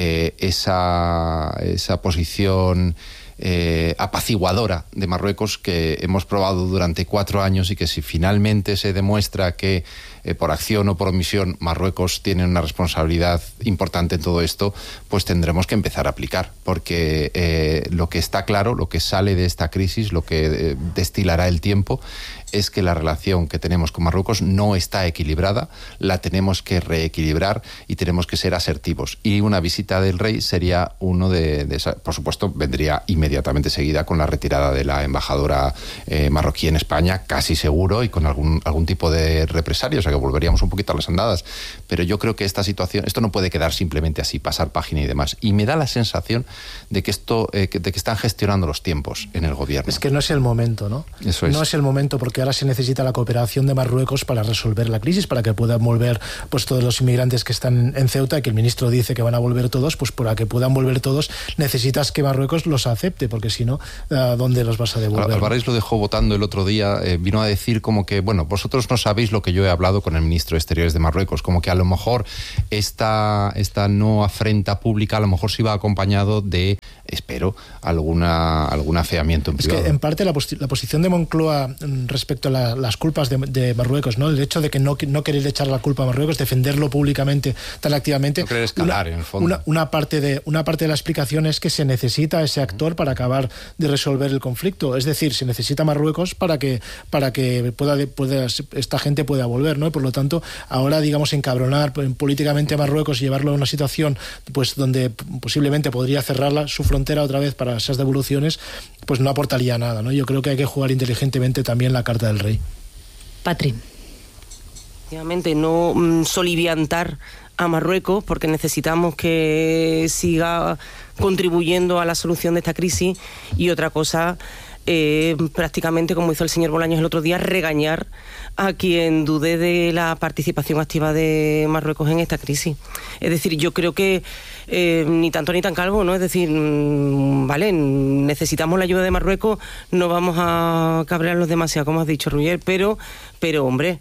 G: esa posición apaciguadora de Marruecos que hemos probado durante 4 años y que si finalmente se demuestra que por acción o por omisión Marruecos tiene una responsabilidad importante en todo esto, pues tendremos que empezar a aplicar, porque lo que está claro, lo que sale de esta crisis, lo que destilará el tiempo, es que la relación que tenemos con Marruecos no está equilibrada, la tenemos que reequilibrar y tenemos que ser asertivos. Y una visita del rey sería uno de esas, por supuesto, vendría inmediatamente seguida con la retirada de la embajadora marroquí en España, casi seguro, y con algún tipo de represalia, o sea que volveríamos un poquito a las andadas. Pero yo creo que esta situación, esto no puede quedar simplemente así, pasar página y demás. Y me da la sensación de que de que están gestionando los tiempos en el gobierno.
A: Es que no es el momento, ¿no?
G: Eso es.
A: No es el momento, porque ahora se necesita la cooperación de Marruecos para resolver la crisis, para que puedan volver pues todos los inmigrantes que están en Ceuta, y que el ministro dice que van a volver todos, pues para que puedan volver todos necesitas que Marruecos los acepte, porque si no, ¿dónde los vas a devolver?
G: Alvarez lo dejó votando el otro día, vino a decir como que, bueno, vosotros no sabéis lo que yo he hablado con el ministro de Exteriores de Marruecos, como que a lo mejor esta no afrenta pública a lo mejor sí va acompañado de, espero, algún afeamiento en privado.
A: Es que en parte la posición de Moncloa respecto a las culpas de Marruecos, ¿no? El hecho de que no querer echar la culpa a Marruecos, defenderlo públicamente tan activamente.
G: No querer escalar, en el fondo.
A: Una parte de la explicación es que se necesita ese actor para acabar de resolver el conflicto. Es decir, se necesita Marruecos para que esta gente pueda volver, ¿no? Y por lo tanto, ahora, digamos, encabronar políticamente a Marruecos y llevarlo a una situación pues donde posiblemente podría cerrar su frontera otra vez para esas devoluciones, pues no aportaría nada, ¿no? Yo creo que hay que jugar inteligentemente también la carta del rey.
B: Patri.
C: Efectivamente, no soliviantar a Marruecos, porque necesitamos que siga contribuyendo a la solución de esta crisis, y otra cosa, prácticamente, como hizo el señor Bolaños el otro día, regañar a quien dude de la participación activa de Marruecos en esta crisis. Es decir, yo creo que ni tanto ni tan calvo, ¿no? Es decir, vale, necesitamos la ayuda de Marruecos, no vamos a cabrearlos demasiado, como has dicho, Ruller, pero hombre,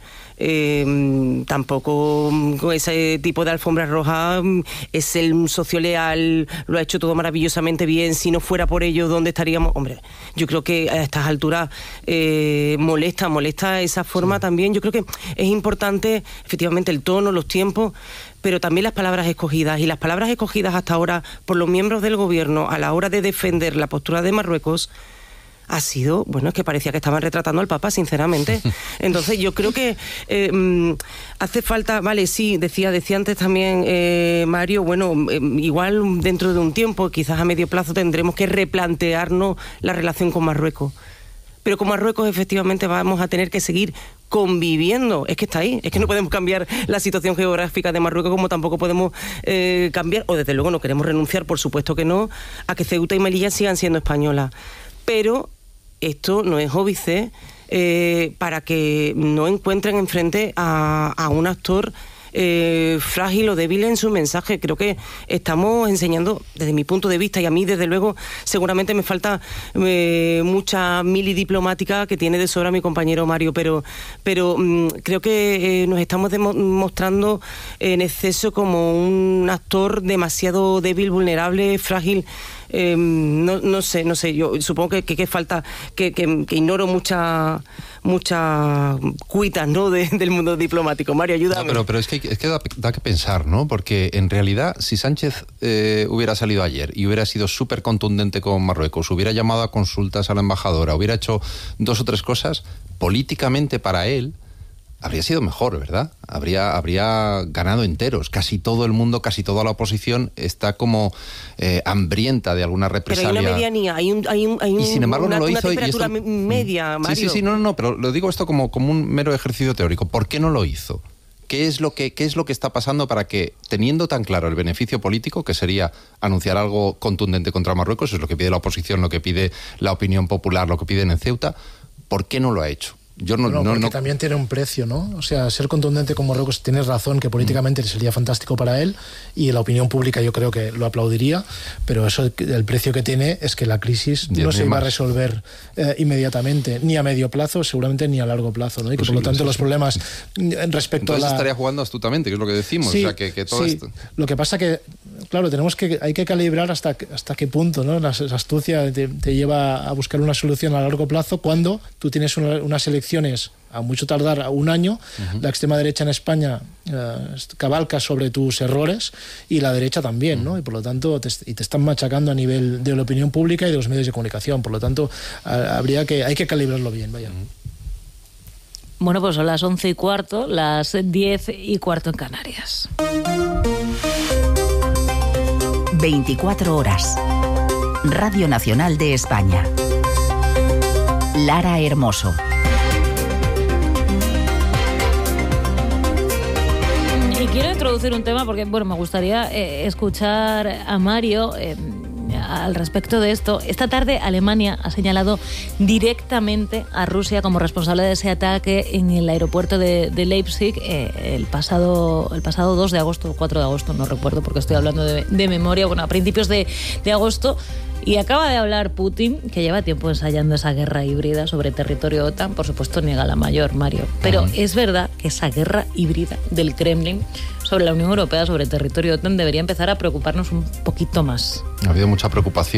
C: tampoco con ese tipo de alfombra roja, es el socio leal, lo ha hecho todo maravillosamente bien, si no fuera por ello, ¿dónde estaríamos? Hombre, yo creo que a estas alturas molesta esa forma. Sí. También yo creo que es importante efectivamente el tono, los tiempos, pero también las palabras escogidas, y las palabras escogidas hasta ahora por los miembros del gobierno a la hora de defender la postura de Marruecos ha sido, bueno, es que parecía que estaban retratando al Papa, sinceramente. Entonces yo creo que hace falta, vale, sí, decía antes también Mario, bueno, igual dentro de un tiempo, quizás a medio plazo, tendremos que replantearnos la relación con Marruecos. Pero con Marruecos efectivamente vamos a tener que seguir conviviendo. Es que está ahí, es que no podemos cambiar la situación geográfica de Marruecos, como tampoco podemos cambiar, o desde luego no queremos renunciar, por supuesto que no, a que Ceuta y Melilla sigan siendo españolas. Pero esto no es óbice para que no encuentren enfrente a un actor frágil o débil en su mensaje. Creo que estamos enseñando, desde mi punto de vista, y a mí desde luego seguramente me falta mucha mili diplomática que tiene de sobra mi compañero Mario, pero creo que nos estamos mostrando en exceso como un actor demasiado débil, vulnerable, frágil. No sé, yo supongo que falta, que ignoro muchas cuitas, ¿no? del mundo diplomático. Mario, ayúdame.
G: No, pero es que da que pensar, ¿no? Porque en realidad, si Sánchez hubiera salido ayer y hubiera sido súper contundente con Marruecos, hubiera llamado a consultas a la embajadora, hubiera hecho 2 o 3 cosas, políticamente para él habría sido mejor, ¿verdad? Habría ganado enteros. Casi todo el mundo, casi toda la oposición está como hambrienta de alguna represalia.
C: Pero hay una medianía, hay
G: y sin embargo
C: una,
G: no lo
C: una
G: hizo.
C: temperatura
G: y esto,
C: media, Mario.
G: Sí, no, pero lo digo esto como un mero ejercicio teórico. ¿Por qué no lo hizo? ¿Qué es lo que está pasando para que, teniendo tan claro el beneficio político, que sería anunciar algo contundente contra Marruecos, es lo que pide la oposición, lo que pide la opinión popular, lo que piden en Ceuta, ¿por qué no lo ha hecho?
A: Porque también tiene un precio, ¿no? O sea, ser contundente con Marruecos, tienes razón que políticamente sería fantástico para él y la opinión pública yo creo que lo aplaudiría, pero eso, el precio que tiene es que la crisis no se va a resolver inmediatamente, ni a medio plazo, seguramente ni a largo plazo, ¿no? Y que por lo tanto los problemas respecto
G: Entonces
A: a la...
G: estaría jugando astutamente, que es lo que decimos.
A: Sí,
G: o sea, que todo esto...
A: Lo que pasa que, claro, hay que calibrar hasta qué punto, ¿no? La astucia te lleva a buscar una solución a largo plazo cuando tú tienes unas elecciones a mucho tardar a un año, la extrema derecha en España cabalca sobre tus errores y la derecha también, ¿no? Y por lo tanto te están machacando a nivel de la opinión pública y de los medios de comunicación. Por lo tanto, hay que calibrarlo bien, vaya.
B: Bueno, pues son las 11:15, las 10:15 en Canarias.
D: 24 horas. Radio Nacional de España. Lara Hermoso.
B: Y quiero introducir un tema porque, bueno, me gustaría escuchar a Mario al respecto de esto. Esta tarde Alemania ha señalado directamente a Rusia como responsable de ese ataque en el aeropuerto de Leipzig el pasado 2 de agosto o 4 de agosto, no recuerdo porque estoy hablando de memoria, bueno, a principios de agosto. Y acaba de hablar Putin, que lleva tiempo ensayando esa guerra híbrida sobre territorio OTAN. Por supuesto, niega la mayor, Mario. Pero es verdad que esa guerra híbrida del Kremlin sobre la Unión Europea, sobre territorio OTAN, debería empezar a preocuparnos un poquito más.
G: Ha habido mucha preocupación.